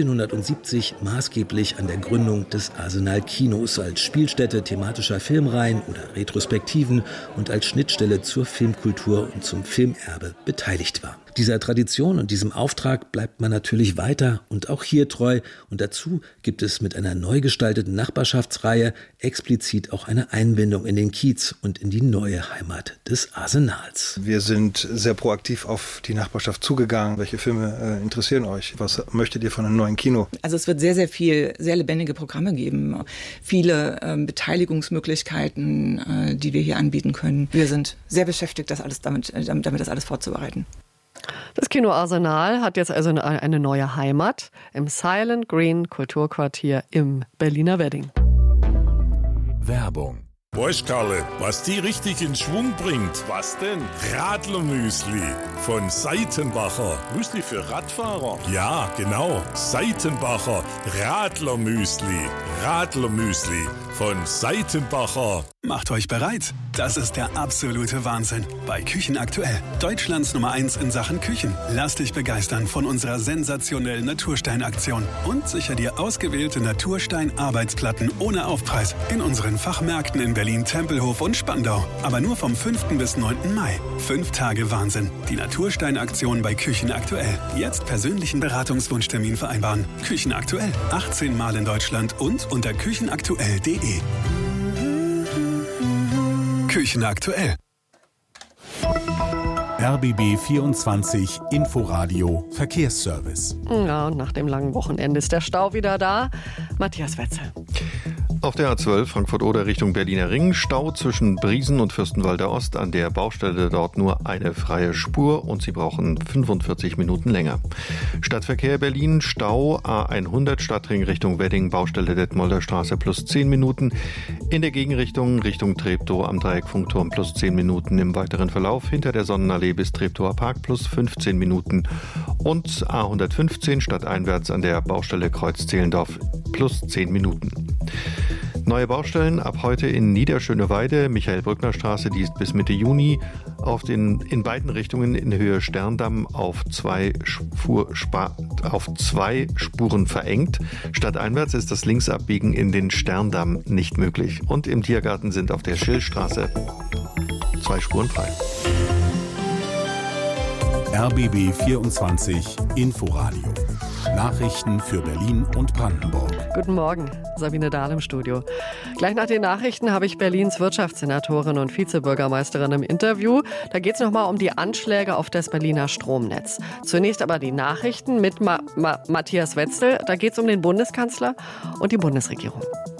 1970 maßgeblich an der Gründung des Arsenal Kinos als Spielstätte thematischer Filmreihen oder Retrospektiven und als Schnittstelle zur Filmkultur und zum Filmerbe beteiligt war. Dieser Tradition und diesem Auftrag bleibt man natürlich weiter und auch hier treu. Und dazu gibt es mit einer neu gestalteten Nachbarschaftsreihe explizit auch eine Einbindung in den Kiez und in die neue Heimat des Arsenals. Wir sind sehr proaktiv auf die Nachbarschaft zugegangen. Welche Filme interessieren euch? Was möchtet ihr von einem neuen Kino? Also es wird sehr, sehr viel, sehr lebendige Programme geben. Viele Beteiligungsmöglichkeiten, die wir hier anbieten können. Wir sind sehr beschäftigt, das alles damit das alles vorzubereiten. Das Kino Arsenal hat jetzt also eine neue Heimat im Silent Green Kulturquartier im Berliner Wedding. Werbung. Weißt Karle, was die richtig in Schwung bringt? Was denn? Radlermüsli von Seitenbacher. Müsli für Radfahrer? Ja, genau. Seitenbacher Radlermüsli. Radlermüsli von Seitenbacher. Macht euch bereit. Das ist der absolute Wahnsinn. Bei Küchen aktuell. Deutschlands Nummer 1 in Sachen Küchen. Lass dich begeistern von unserer sensationellen Naturstein-Aktion. Und sicher dir ausgewählte Naturstein-Arbeitsplatten ohne Aufpreis in unseren Fachmärkten in Berlin, Tempelhof und Spandau. Aber nur vom 5. bis 9. Mai. 5 Tage Wahnsinn. Die Naturstein-Aktion bei Küchen aktuell. Jetzt persönlichen Beratungswunschtermin vereinbaren. Küchen aktuell. 18 Mal in Deutschland und unter küchenaktuell.de. Küchen aktuell. RBB 24 Inforadio Verkehrsservice. Ja, und nach dem langen Wochenende ist der Stau wieder da. Matthias Wetzel. Auf der A12 Frankfurt-Oder Richtung Berliner Ring, Stau zwischen Briesen und Fürstenwalder Ost. An der Baustelle dort nur eine freie Spur und Sie brauchen 45 Minuten länger. Stadtverkehr Berlin, Stau A100 Stadtring Richtung Wedding, Baustelle Detmolder Straße plus 10 Minuten. In der Gegenrichtung Richtung Treptow am Dreieckfunkturm plus 10 Minuten. Im weiteren Verlauf hinter der Sonnenallee bis Treptower Park plus 15 Minuten. Und A115 stadteinwärts an der Baustelle Kreuz Zehlendorf plus 10 Minuten. Neue Baustellen ab heute in Niederschöneweide, Michael-Brückner-Straße, die ist bis Mitte Juni in beiden Richtungen in Höhe Sterndamm auf zwei Spuren verengt. Stadteinwärts ist das Linksabbiegen in den Sterndamm nicht möglich. Und im Tiergarten sind auf der Schillstraße 2 Spuren frei. RBB 24 Inforadio Nachrichten für Berlin und Brandenburg. Guten Morgen, Sabine Dahl im Studio. Gleich nach den Nachrichten habe ich Berlins Wirtschaftssenatorin und Vizebürgermeisterin im Interview. Da geht es nochmal um die Anschläge auf das Berliner Stromnetz. Zunächst aber die Nachrichten mit Matthias Wetzel. Da geht es um den Bundeskanzler und die Bundesregierung.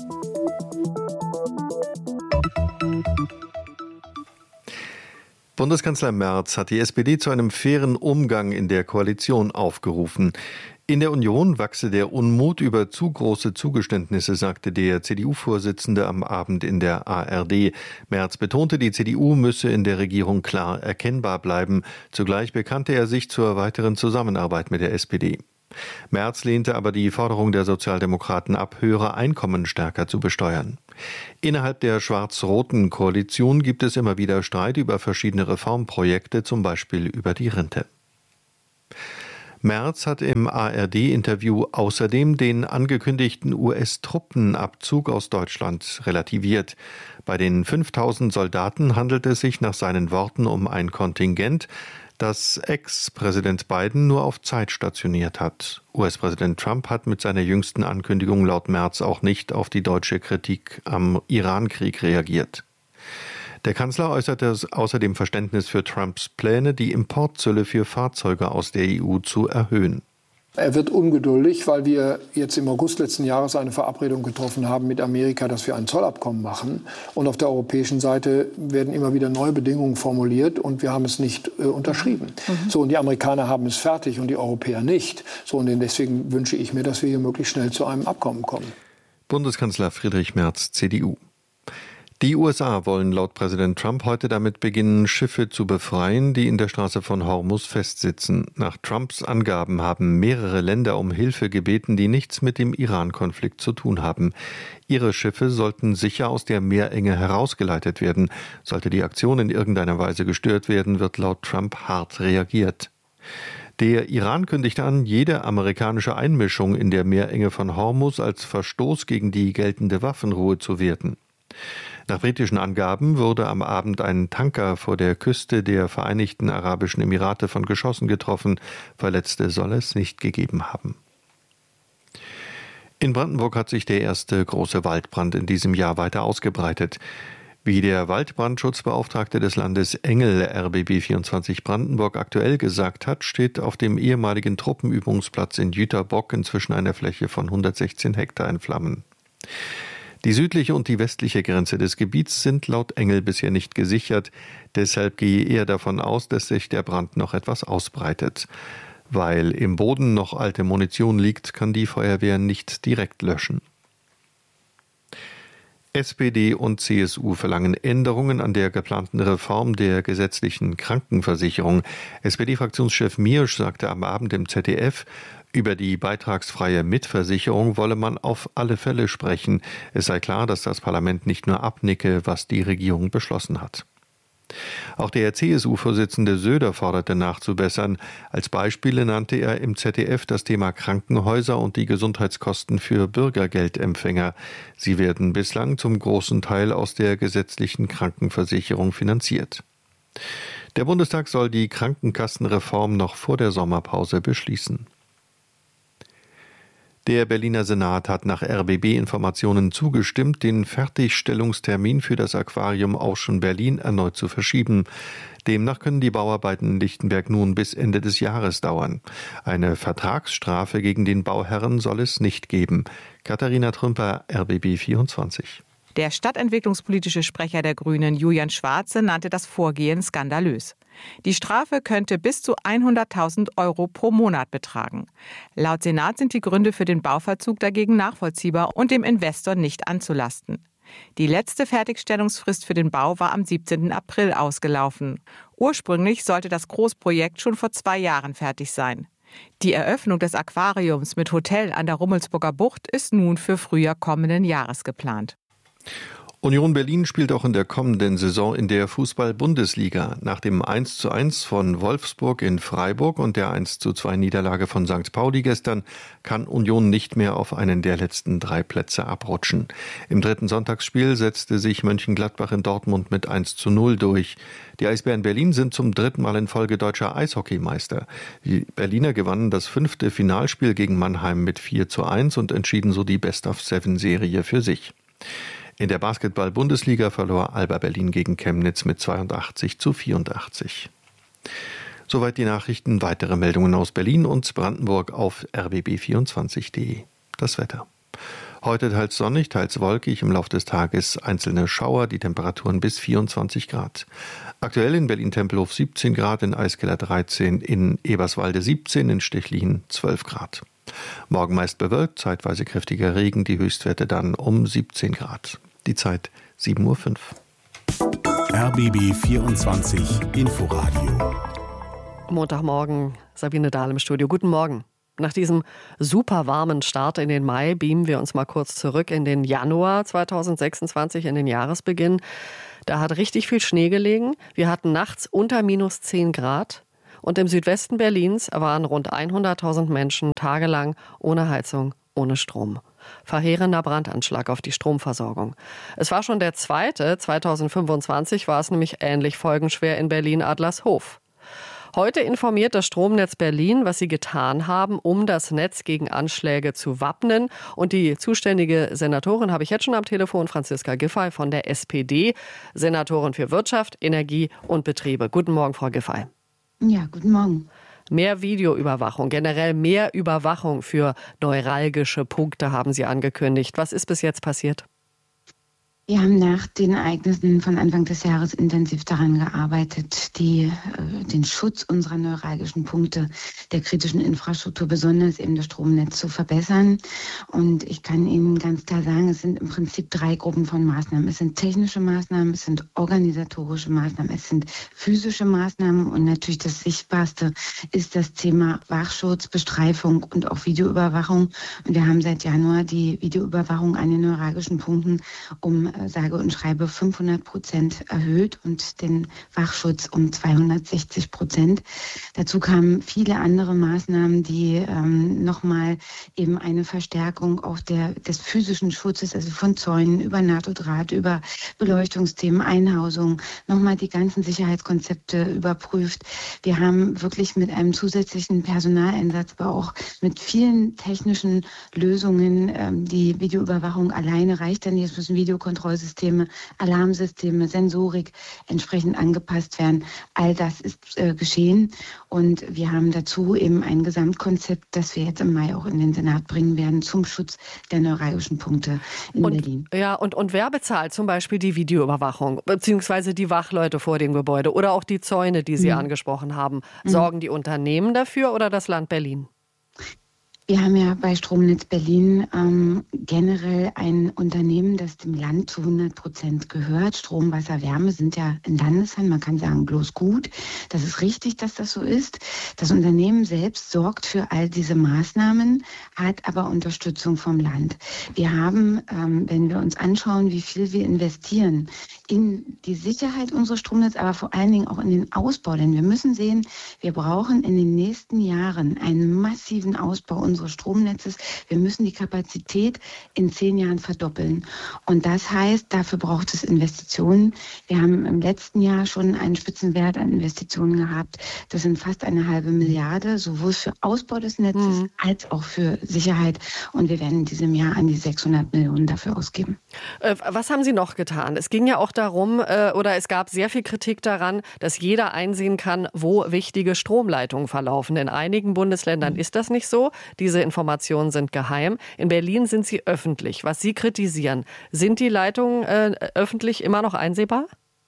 Bundeskanzler Merz hat die SPD zu einem fairen Umgang in der Koalition aufgerufen. In der Union wachse der Unmut über zu große Zugeständnisse, sagte der CDU-Vorsitzende am Abend in der ARD. Merz betonte, die CDU müsse in der Regierung klar erkennbar bleiben. Zugleich bekannte er sich zur weiteren Zusammenarbeit mit der SPD. Merz lehnte aber die Forderung der Sozialdemokraten ab, höhere Einkommen stärker zu besteuern. Innerhalb der schwarz-roten Koalition gibt es immer wieder Streit über verschiedene Reformprojekte, zum Beispiel über die Rente. Merz hat im ARD-Interview außerdem den angekündigten US-Truppenabzug aus Deutschland relativiert. Bei den 5000 Soldaten handelt es sich nach seinen Worten um ein Kontingent, das Ex-Präsident Biden nur auf Zeit stationiert hat. US-Präsident Trump hat mit seiner jüngsten Ankündigung laut Merz auch nicht auf die deutsche Kritik am Iran-Krieg reagiert. Der Kanzler äußerte außerdem Verständnis für Trumps Pläne, die Importzölle für Fahrzeuge aus der EU zu erhöhen. Er wird ungeduldig, weil wir jetzt im August letzten Jahres eine Verabredung getroffen haben mit Amerika, dass wir ein Zollabkommen machen. Und auf der europäischen Seite werden immer wieder neue Bedingungen formuliert und wir haben es nicht unterschrieben. So, und die Amerikaner haben es fertig und die Europäer nicht. So, und deswegen wünsche ich mir, dass wir hier möglichst schnell zu einem Abkommen kommen. Bundeskanzler Friedrich Merz, CDU. Die USA wollen laut Präsident Trump heute damit beginnen, Schiffe zu befreien, die in der Straße von Hormuz festsitzen. Nach Trumps Angaben haben mehrere Länder um Hilfe gebeten, die nichts mit dem Iran-Konflikt zu tun haben. Ihre Schiffe sollten sicher aus der Meerenge herausgeleitet werden. Sollte die Aktion in irgendeiner Weise gestört werden, wird laut Trump hart reagiert. Der Iran kündigte an, jede amerikanische Einmischung in der Meerenge von Hormuz als Verstoß gegen die geltende Waffenruhe zu werten. Nach britischen Angaben wurde am Abend ein Tanker vor der Küste der Vereinigten Arabischen Emirate von Geschossen getroffen. Verletzte soll es nicht gegeben haben. In Brandenburg hat sich der erste große Waldbrand in diesem Jahr weiter ausgebreitet. Wie der Waldbrandschutzbeauftragte des Landes Engel RBB 24 Brandenburg aktuell gesagt hat, steht auf dem ehemaligen Truppenübungsplatz in Jüterbock inzwischen eine Fläche von 116 Hektar in Flammen. Die südliche und die westliche Grenze des Gebiets sind laut Engel bisher nicht gesichert. Deshalb gehe er davon aus, dass sich der Brand noch etwas ausbreitet. Weil im Boden noch alte Munition liegt, kann die Feuerwehr nicht direkt löschen. SPD und CSU verlangen Änderungen an der geplanten Reform der gesetzlichen Krankenversicherung. SPD-Fraktionschef Miersch sagte am Abend im ZDF, über die beitragsfreie Mitversicherung wolle man auf alle Fälle sprechen. Es sei klar, dass das Parlament nicht nur abnicke, was die Regierung beschlossen hat. Auch der CSU-Vorsitzende Söder forderte nachzubessern. Als Beispiele nannte er im ZDF das Thema Krankenhäuser und die Gesundheitskosten für Bürgergeldempfänger. Sie werden bislang zum großen Teil aus der gesetzlichen Krankenversicherung finanziert. Der Bundestag soll die Krankenkassenreform noch vor der Sommerpause beschließen. Der Berliner Senat hat nach RBB-Informationen zugestimmt, den Fertigstellungstermin für das Aquarium Ocean Berlin erneut zu verschieben. Demnach können die Bauarbeiten in Lichtenberg nun bis Ende des Jahres dauern. Eine Vertragsstrafe gegen den Bauherren soll es nicht geben. Katharina Trümper, RBB 24. Der stadtentwicklungspolitische Sprecher der Grünen, Julian Schwarze, nannte das Vorgehen skandalös. Die Strafe könnte bis zu 100.000 € pro Monat betragen. Laut Senat sind die Gründe für den Bauverzug dagegen nachvollziehbar und dem Investor nicht anzulasten. Die letzte Fertigstellungsfrist für den Bau war am 17. April ausgelaufen. Ursprünglich sollte das Großprojekt schon vor 2 Jahren fertig sein. Die Eröffnung des Aquariums mit Hotel an der Rummelsburger Bucht ist nun für Frühjahr kommenden Jahres geplant. Union Berlin spielt auch in der kommenden Saison in der Fußball-Bundesliga. Nach dem 1:1 von Wolfsburg in Freiburg und der 1:2 Niederlage von St. Pauli gestern kann Union nicht mehr auf einen der letzten 3 Plätze abrutschen. Im dritten Sonntagsspiel setzte sich Mönchengladbach in Dortmund mit 1:0 durch. Die Eisbären Berlin sind zum 3. Mal in Folge deutscher Eishockeymeister. Die Berliner gewannen das 5. Finalspiel gegen Mannheim mit 4:1 und entschieden so die Best-of-7-Serie für sich. In der Basketball-Bundesliga verlor Alba Berlin gegen Chemnitz mit 82:84. Soweit die Nachrichten. Weitere Meldungen aus Berlin und Brandenburg auf rbb24.de. Das Wetter. Heute teils sonnig, teils wolkig, im Laufe des Tages einzelne Schauer, die Temperaturen bis 24 Grad. Aktuell in Berlin-Tempelhof 17 Grad, in Eiskeller 13, in Eberswalde 17, in Stechlin 12 Grad. Morgen meist bewölkt, zeitweise kräftiger Regen, die Höchstwerte dann um 17 Grad. Die Zeit 7:05 Uhr. RBB 24 Inforadio. Montagmorgen, Sabine Dahl im Studio. Guten Morgen. Nach diesem super warmen Start in den Mai beamen wir uns mal kurz zurück in den Januar 2026, in den Jahresbeginn. Da hat richtig viel Schnee gelegen. Wir hatten nachts unter -10 Grad. Und im Südwesten Berlins waren rund 100.000 Menschen tagelang ohne Heizung, ohne Strom. Verheerender Brandanschlag auf die Stromversorgung. Es war schon der zweite. 2025 war es nämlich ähnlich folgenschwer in Berlin-Adlershof. Heute informiert das Stromnetz Berlin, was sie getan haben, um das Netz gegen Anschläge zu wappnen. Und die zuständige Senatorin habe ich jetzt schon am Telefon, Franziska Giffey von der SPD, Senatorin für Wirtschaft, Energie und Betriebe. Guten Morgen, Frau Giffey. Ja, guten Morgen. Mehr Videoüberwachung, generell mehr Überwachung für neuralgische Punkte haben Sie angekündigt. Was ist bis jetzt passiert? Wir haben nach den Ereignissen von Anfang des Jahres intensiv daran gearbeitet, den Schutz unserer neuralgischen Punkte, der kritischen Infrastruktur, besonders eben das Stromnetz, zu verbessern. Und ich kann Ihnen ganz klar sagen, es sind im Prinzip 3 Gruppen von Maßnahmen. Es sind technische Maßnahmen, es sind organisatorische Maßnahmen, es sind physische Maßnahmen und natürlich das Sichtbarste ist das Thema Wachschutz, Bestreifung und auch Videoüberwachung. Und wir haben seit Januar die Videoüberwachung an den neuralgischen Punkten sage und schreibe 500% erhöht und den Wachschutz um 260%. Dazu kamen viele andere Maßnahmen, die nochmal eben eine Verstärkung auch des physischen Schutzes, also von Zäunen über NATO-Draht, über Beleuchtungsthemen, Einhausung, nochmal die ganzen Sicherheitskonzepte überprüft. Wir haben wirklich mit einem zusätzlichen Personaleinsatz, aber auch mit vielen technischen Lösungen, die Videoüberwachung alleine reicht dann nicht, es müssen Videokontrollsysteme, Alarmsysteme, Sensorik entsprechend angepasst werden. All das ist geschehen und wir haben dazu eben ein Gesamtkonzept, das wir jetzt im Mai auch in den Senat bringen werden zum Schutz der neuralgischen Punkte in Berlin. Ja, und wer bezahlt zum Beispiel die Videoüberwachung, beziehungsweise die Wachleute vor dem Gebäude oder auch die Zäune, die Sie angesprochen haben? Sorgen die Unternehmen dafür oder das Land Berlin? Wir haben ja bei Stromnetz Berlin generell ein Unternehmen, das dem Land zu 100% gehört. Strom, Wasser, Wärme sind ja in Landeshand, man kann sagen, bloß gut. Das ist richtig, dass das so ist. Das Unternehmen selbst sorgt für all diese Maßnahmen, hat aber Unterstützung vom Land. Wir haben, wenn wir uns anschauen, wie viel wir investieren in die Sicherheit unseres Stromnetzes, aber vor allen Dingen auch in den Ausbau. Denn wir müssen sehen, wir brauchen in den nächsten Jahren einen massiven Ausbau unseres Stromnetzes. Wir müssen die Kapazität in 10 Jahren verdoppeln. Und das heißt, dafür braucht es Investitionen. Wir haben im letzten Jahr schon einen Spitzenwert an Investitionen gehabt. Das sind fast 1,5 Milliarde, sowohl für Ausbau des Netzes als auch für Sicherheit. Und wir werden in diesem Jahr an die 600 Millionen dafür ausgeben. Was haben Sie noch getan? Es ging ja auch darum, oder es gab sehr viel Kritik daran, dass jeder einsehen kann, wo wichtige Stromleitungen verlaufen. In einigen Bundesländern ist das nicht so. Diese Informationen sind geheim. In Berlin sind sie öffentlich. Was Sie kritisieren, sind die Leitungen öffentlich immer noch einsehbar?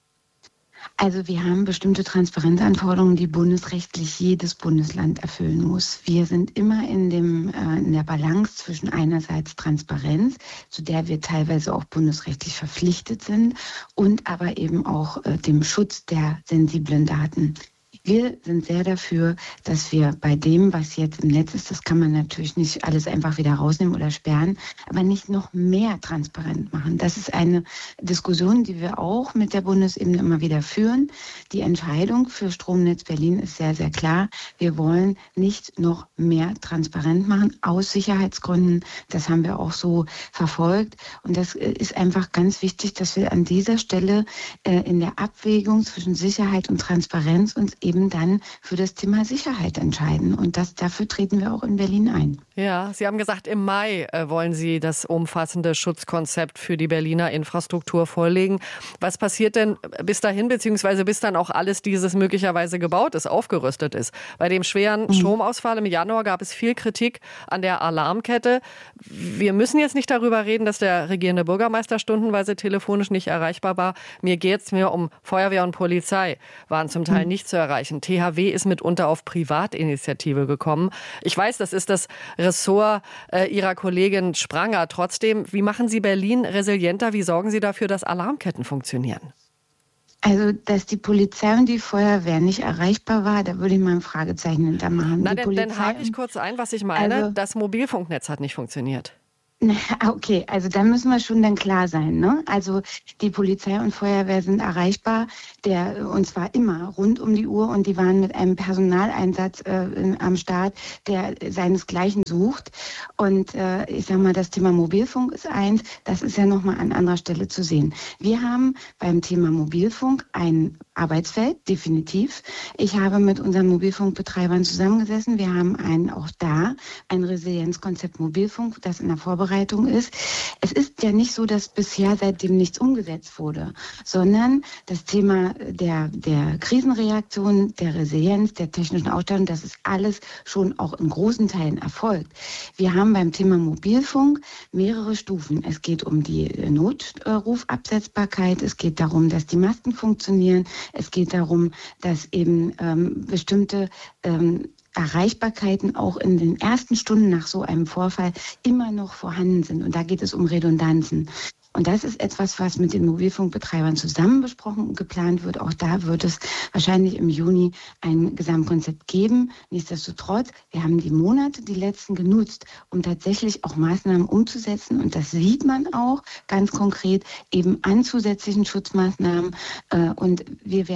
Also wir haben bestimmte Transparenzanforderungen, die bundesrechtlich jedes Bundesland erfüllen muss. Wir sind immer in der Balance zwischen einerseits Transparenz, zu der wir teilweise auch bundesrechtlich verpflichtet sind, und aber eben auch dem Schutz der sensiblen Daten. Wir sind sehr dafür, dass wir bei dem, was jetzt im Netz ist, das kann man natürlich nicht alles einfach wieder rausnehmen oder sperren, aber nicht noch mehr transparent machen. Das ist eine Diskussion, die wir auch mit der Bundesebene immer wieder führen. Die Entscheidung für Stromnetz Berlin ist sehr, sehr klar. Wir wollen nicht noch mehr transparent machen, aus Sicherheitsgründen. Das haben wir auch so verfolgt. Und das ist einfach ganz wichtig, dass wir an dieser Stelle in der Abwägung zwischen Sicherheit und Transparenz uns eben dann für das Thema Sicherheit entscheiden. Und dafür treten wir auch in Berlin ein. Ja, Sie haben gesagt, im Mai wollen Sie das umfassende Schutzkonzept für die Berliner Infrastruktur vorlegen. Was passiert denn bis dahin, beziehungsweise bis dann auch alles dieses möglicherweise gebaut ist, aufgerüstet ist? Bei dem schweren Stromausfall im Januar gab es viel Kritik an der Alarmkette. Wir müssen jetzt nicht darüber reden, dass der regierende Bürgermeister stundenweise telefonisch nicht erreichbar war. Mir geht es mehr um Feuerwehr und Polizei, waren zum Teil nicht zu erreichen. THW ist mitunter auf Privatinitiative gekommen. Ich weiß, das ist das Ressort Ihrer Kollegin Spranger. Trotzdem, wie machen Sie Berlin resilienter? Wie sorgen Sie dafür, dass Alarmketten funktionieren? Also, dass die Polizei und die Feuerwehr nicht erreichbar war, da würde ich mal ein Fragezeichen hintermachen. Na, dann hake ich kurz ein, was ich meine. Also, das Mobilfunknetz hat nicht funktioniert. Okay, also da müssen wir schon dann klar sein, ne? Also die Polizei und Feuerwehr sind erreichbar, und zwar immer rund um die Uhr, und die waren mit einem Personaleinsatz am Start, der seinesgleichen sucht. Und ich sag mal, das Thema Mobilfunk ist eins, das ist ja nochmal an anderer Stelle zu sehen. Wir haben beim Thema Mobilfunk ein Arbeitsfeld, definitiv. Ich habe mit unseren Mobilfunkbetreibern zusammengesessen. Wir haben auch da ein Resilienzkonzept Mobilfunk, das in der Vorbereitung ist. Es ist ja nicht so, dass bisher seitdem nichts umgesetzt wurde, sondern das Thema der Krisenreaktion, der Resilienz, der technischen Ausstattung, das ist alles schon auch in großen Teilen erfolgt. Wir haben beim Thema Mobilfunk mehrere Stufen. Es geht um die Notrufabsetzbarkeit, es geht darum, dass die Masten funktionieren, es geht darum, dass eben bestimmte Erreichbarkeiten auch in den ersten Stunden nach so einem Vorfall immer noch vorhanden sind. Und da geht es um Redundanzen. Und das ist etwas, was mit den Mobilfunkbetreibern zusammen besprochen und geplant wird. Auch da wird es wahrscheinlich im Juni ein Gesamtkonzept geben. Nichtsdestotrotz, wir haben die Monate, die letzten, genutzt, um tatsächlich auch Maßnahmen umzusetzen. Und das sieht man auch ganz konkret eben an zusätzlichen Schutzmaßnahmen. Und wir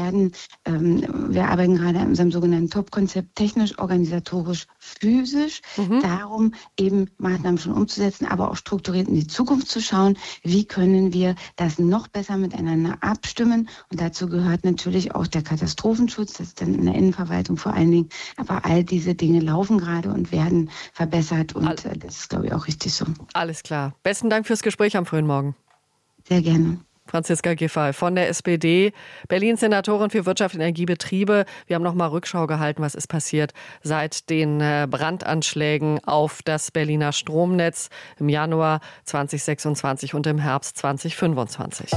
arbeiten gerade an unserem sogenannten Top-Konzept technisch, organisatorisch, physisch. Darum eben Maßnahmen schon umzusetzen, aber auch strukturiert in die Zukunft zu schauen. Wie können wir das noch besser miteinander abstimmen? Und dazu gehört natürlich auch der Katastrophenschutz, das ist dann in der Innenverwaltung vor allen Dingen. Aber all diese Dinge laufen gerade und werden verbessert, und das ist, glaube ich, auch richtig so. Alles klar. Besten Dank fürs Gespräch am frühen Morgen. Sehr gerne. Franziska Giffey von der SPD, Berlin-Senatorin für Wirtschaft und Energiebetriebe. Wir haben noch mal Rückschau gehalten, was ist passiert seit den Brandanschlägen auf das Berliner Stromnetz im Januar 2026 und im Herbst 2025.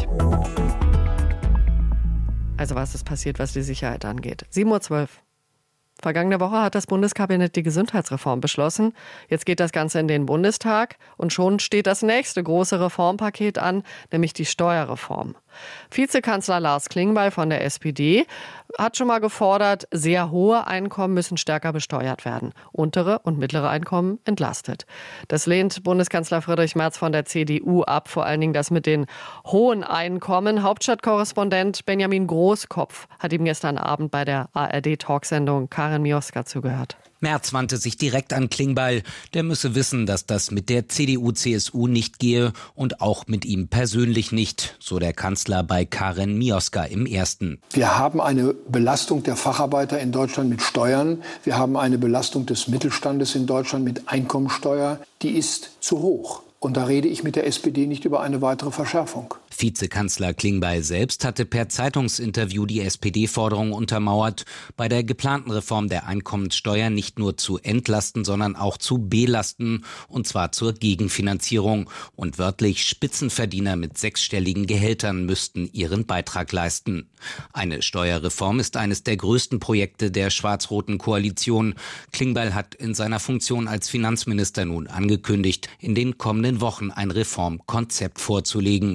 Also was ist passiert, was die Sicherheit angeht? 7:12 Uhr. Vergangene Woche hat das Bundeskabinett die Gesundheitsreform beschlossen. Jetzt geht das Ganze in den Bundestag und schon steht das nächste große Reformpaket an, nämlich die Steuerreform. Vizekanzler Lars Klingbeil von der SPD hat schon mal gefordert, sehr hohe Einkommen müssen stärker besteuert werden. Untere und mittlere Einkommen entlastet. Das lehnt Bundeskanzler Friedrich Merz von der CDU ab, vor allen Dingen das mit den hohen Einkommen. Hauptstadtkorrespondent Benjamin Großkopf hat ihm gestern Abend bei der ARD-Talksendung Karin Mioska zugehört. Merz wandte sich direkt an Klingbeil. Der müsse wissen, dass das mit der CDU-CSU nicht gehe und auch mit ihm persönlich nicht, so der Kanzler bei Karin Mioska im Ersten. Wir haben eine Belastung der Facharbeiter in Deutschland mit Steuern. Wir haben eine Belastung des Mittelstandes in Deutschland mit Einkommensteuer. Die ist zu hoch. Und da rede ich mit der SPD nicht über eine weitere Verschärfung. Vizekanzler Klingbeil selbst hatte per Zeitungsinterview die SPD-Forderung untermauert, bei der geplanten Reform der Einkommenssteuer nicht nur zu entlasten, sondern auch zu belasten, und zwar zur Gegenfinanzierung. Und wörtlich Spitzenverdiener mit sechsstelligen Gehältern müssten ihren Beitrag leisten. Eine Steuerreform ist eines der größten Projekte der schwarz-roten Koalition. Klingbeil hat in seiner Funktion als Finanzminister nun angekündigt, in den kommenden Wochen ein Reformkonzept vorzulegen.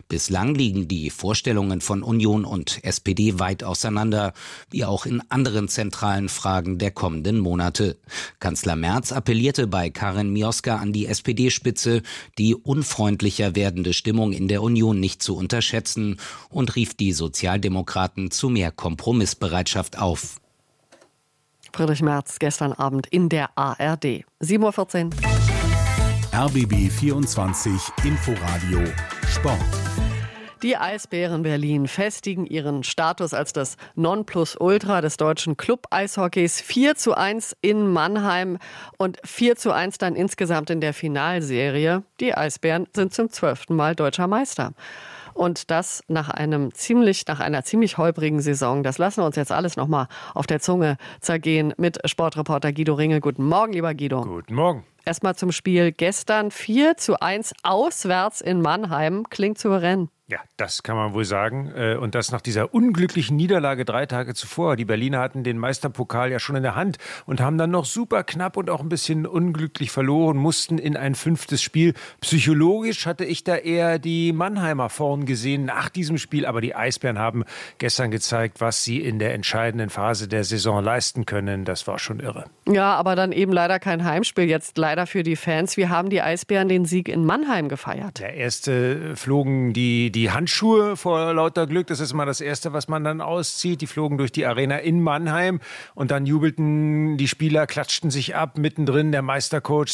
Bislang liegen die Vorstellungen von Union und SPD weit auseinander, wie auch in anderen zentralen Fragen der kommenden Monate. Kanzler Merz appellierte bei Karin Mioska an die SPD-Spitze, die unfreundlicher werdende Stimmung in der Union nicht zu unterschätzen und rief die Sozialdemokraten zu mehr Kompromissbereitschaft auf. Friedrich Merz gestern Abend in der ARD. 7.14 Uhr. RBB 24 Inforadio Sport. Die Eisbären Berlin festigen ihren Status als das Nonplusultra des deutschen Club-Eishockeys. 4:1 in Mannheim und 4:1 dann insgesamt in der Finalserie. Die Eisbären sind zum 12. Mal deutscher Meister. Und das nach einer ziemlich holprigen Saison. Das lassen wir uns jetzt alles nochmal auf der Zunge zergehen mit Sportreporter Guido Ringel. Guten Morgen, lieber Guido. Guten Morgen. Erstmal zum Spiel gestern. 4:1 auswärts in Mannheim. Klingt souverän. Ja, das kann man wohl sagen. Und das nach dieser unglücklichen Niederlage 3 Tage zuvor. Die Berliner hatten den Meisterpokal ja schon in der Hand und haben dann noch super knapp und auch ein bisschen unglücklich verloren, mussten in ein 5. Spiel. Psychologisch hatte ich da eher die Mannheimer vorn gesehen nach diesem Spiel. Aber die Eisbären haben gestern gezeigt, was sie in der entscheidenden Phase der Saison leisten können. Das war schon irre. Ja, aber dann eben leider kein Heimspiel. Jetzt leider für die Fans. Wie haben die Eisbären den Sieg in Mannheim gefeiert? Der erste flogen die Handschuhe vor lauter Glück. Das ist immer das Erste, was man dann auszieht. Die flogen durch die Arena in Mannheim und dann jubelten die Spieler, klatschten sich ab. Mittendrin der Meistercoach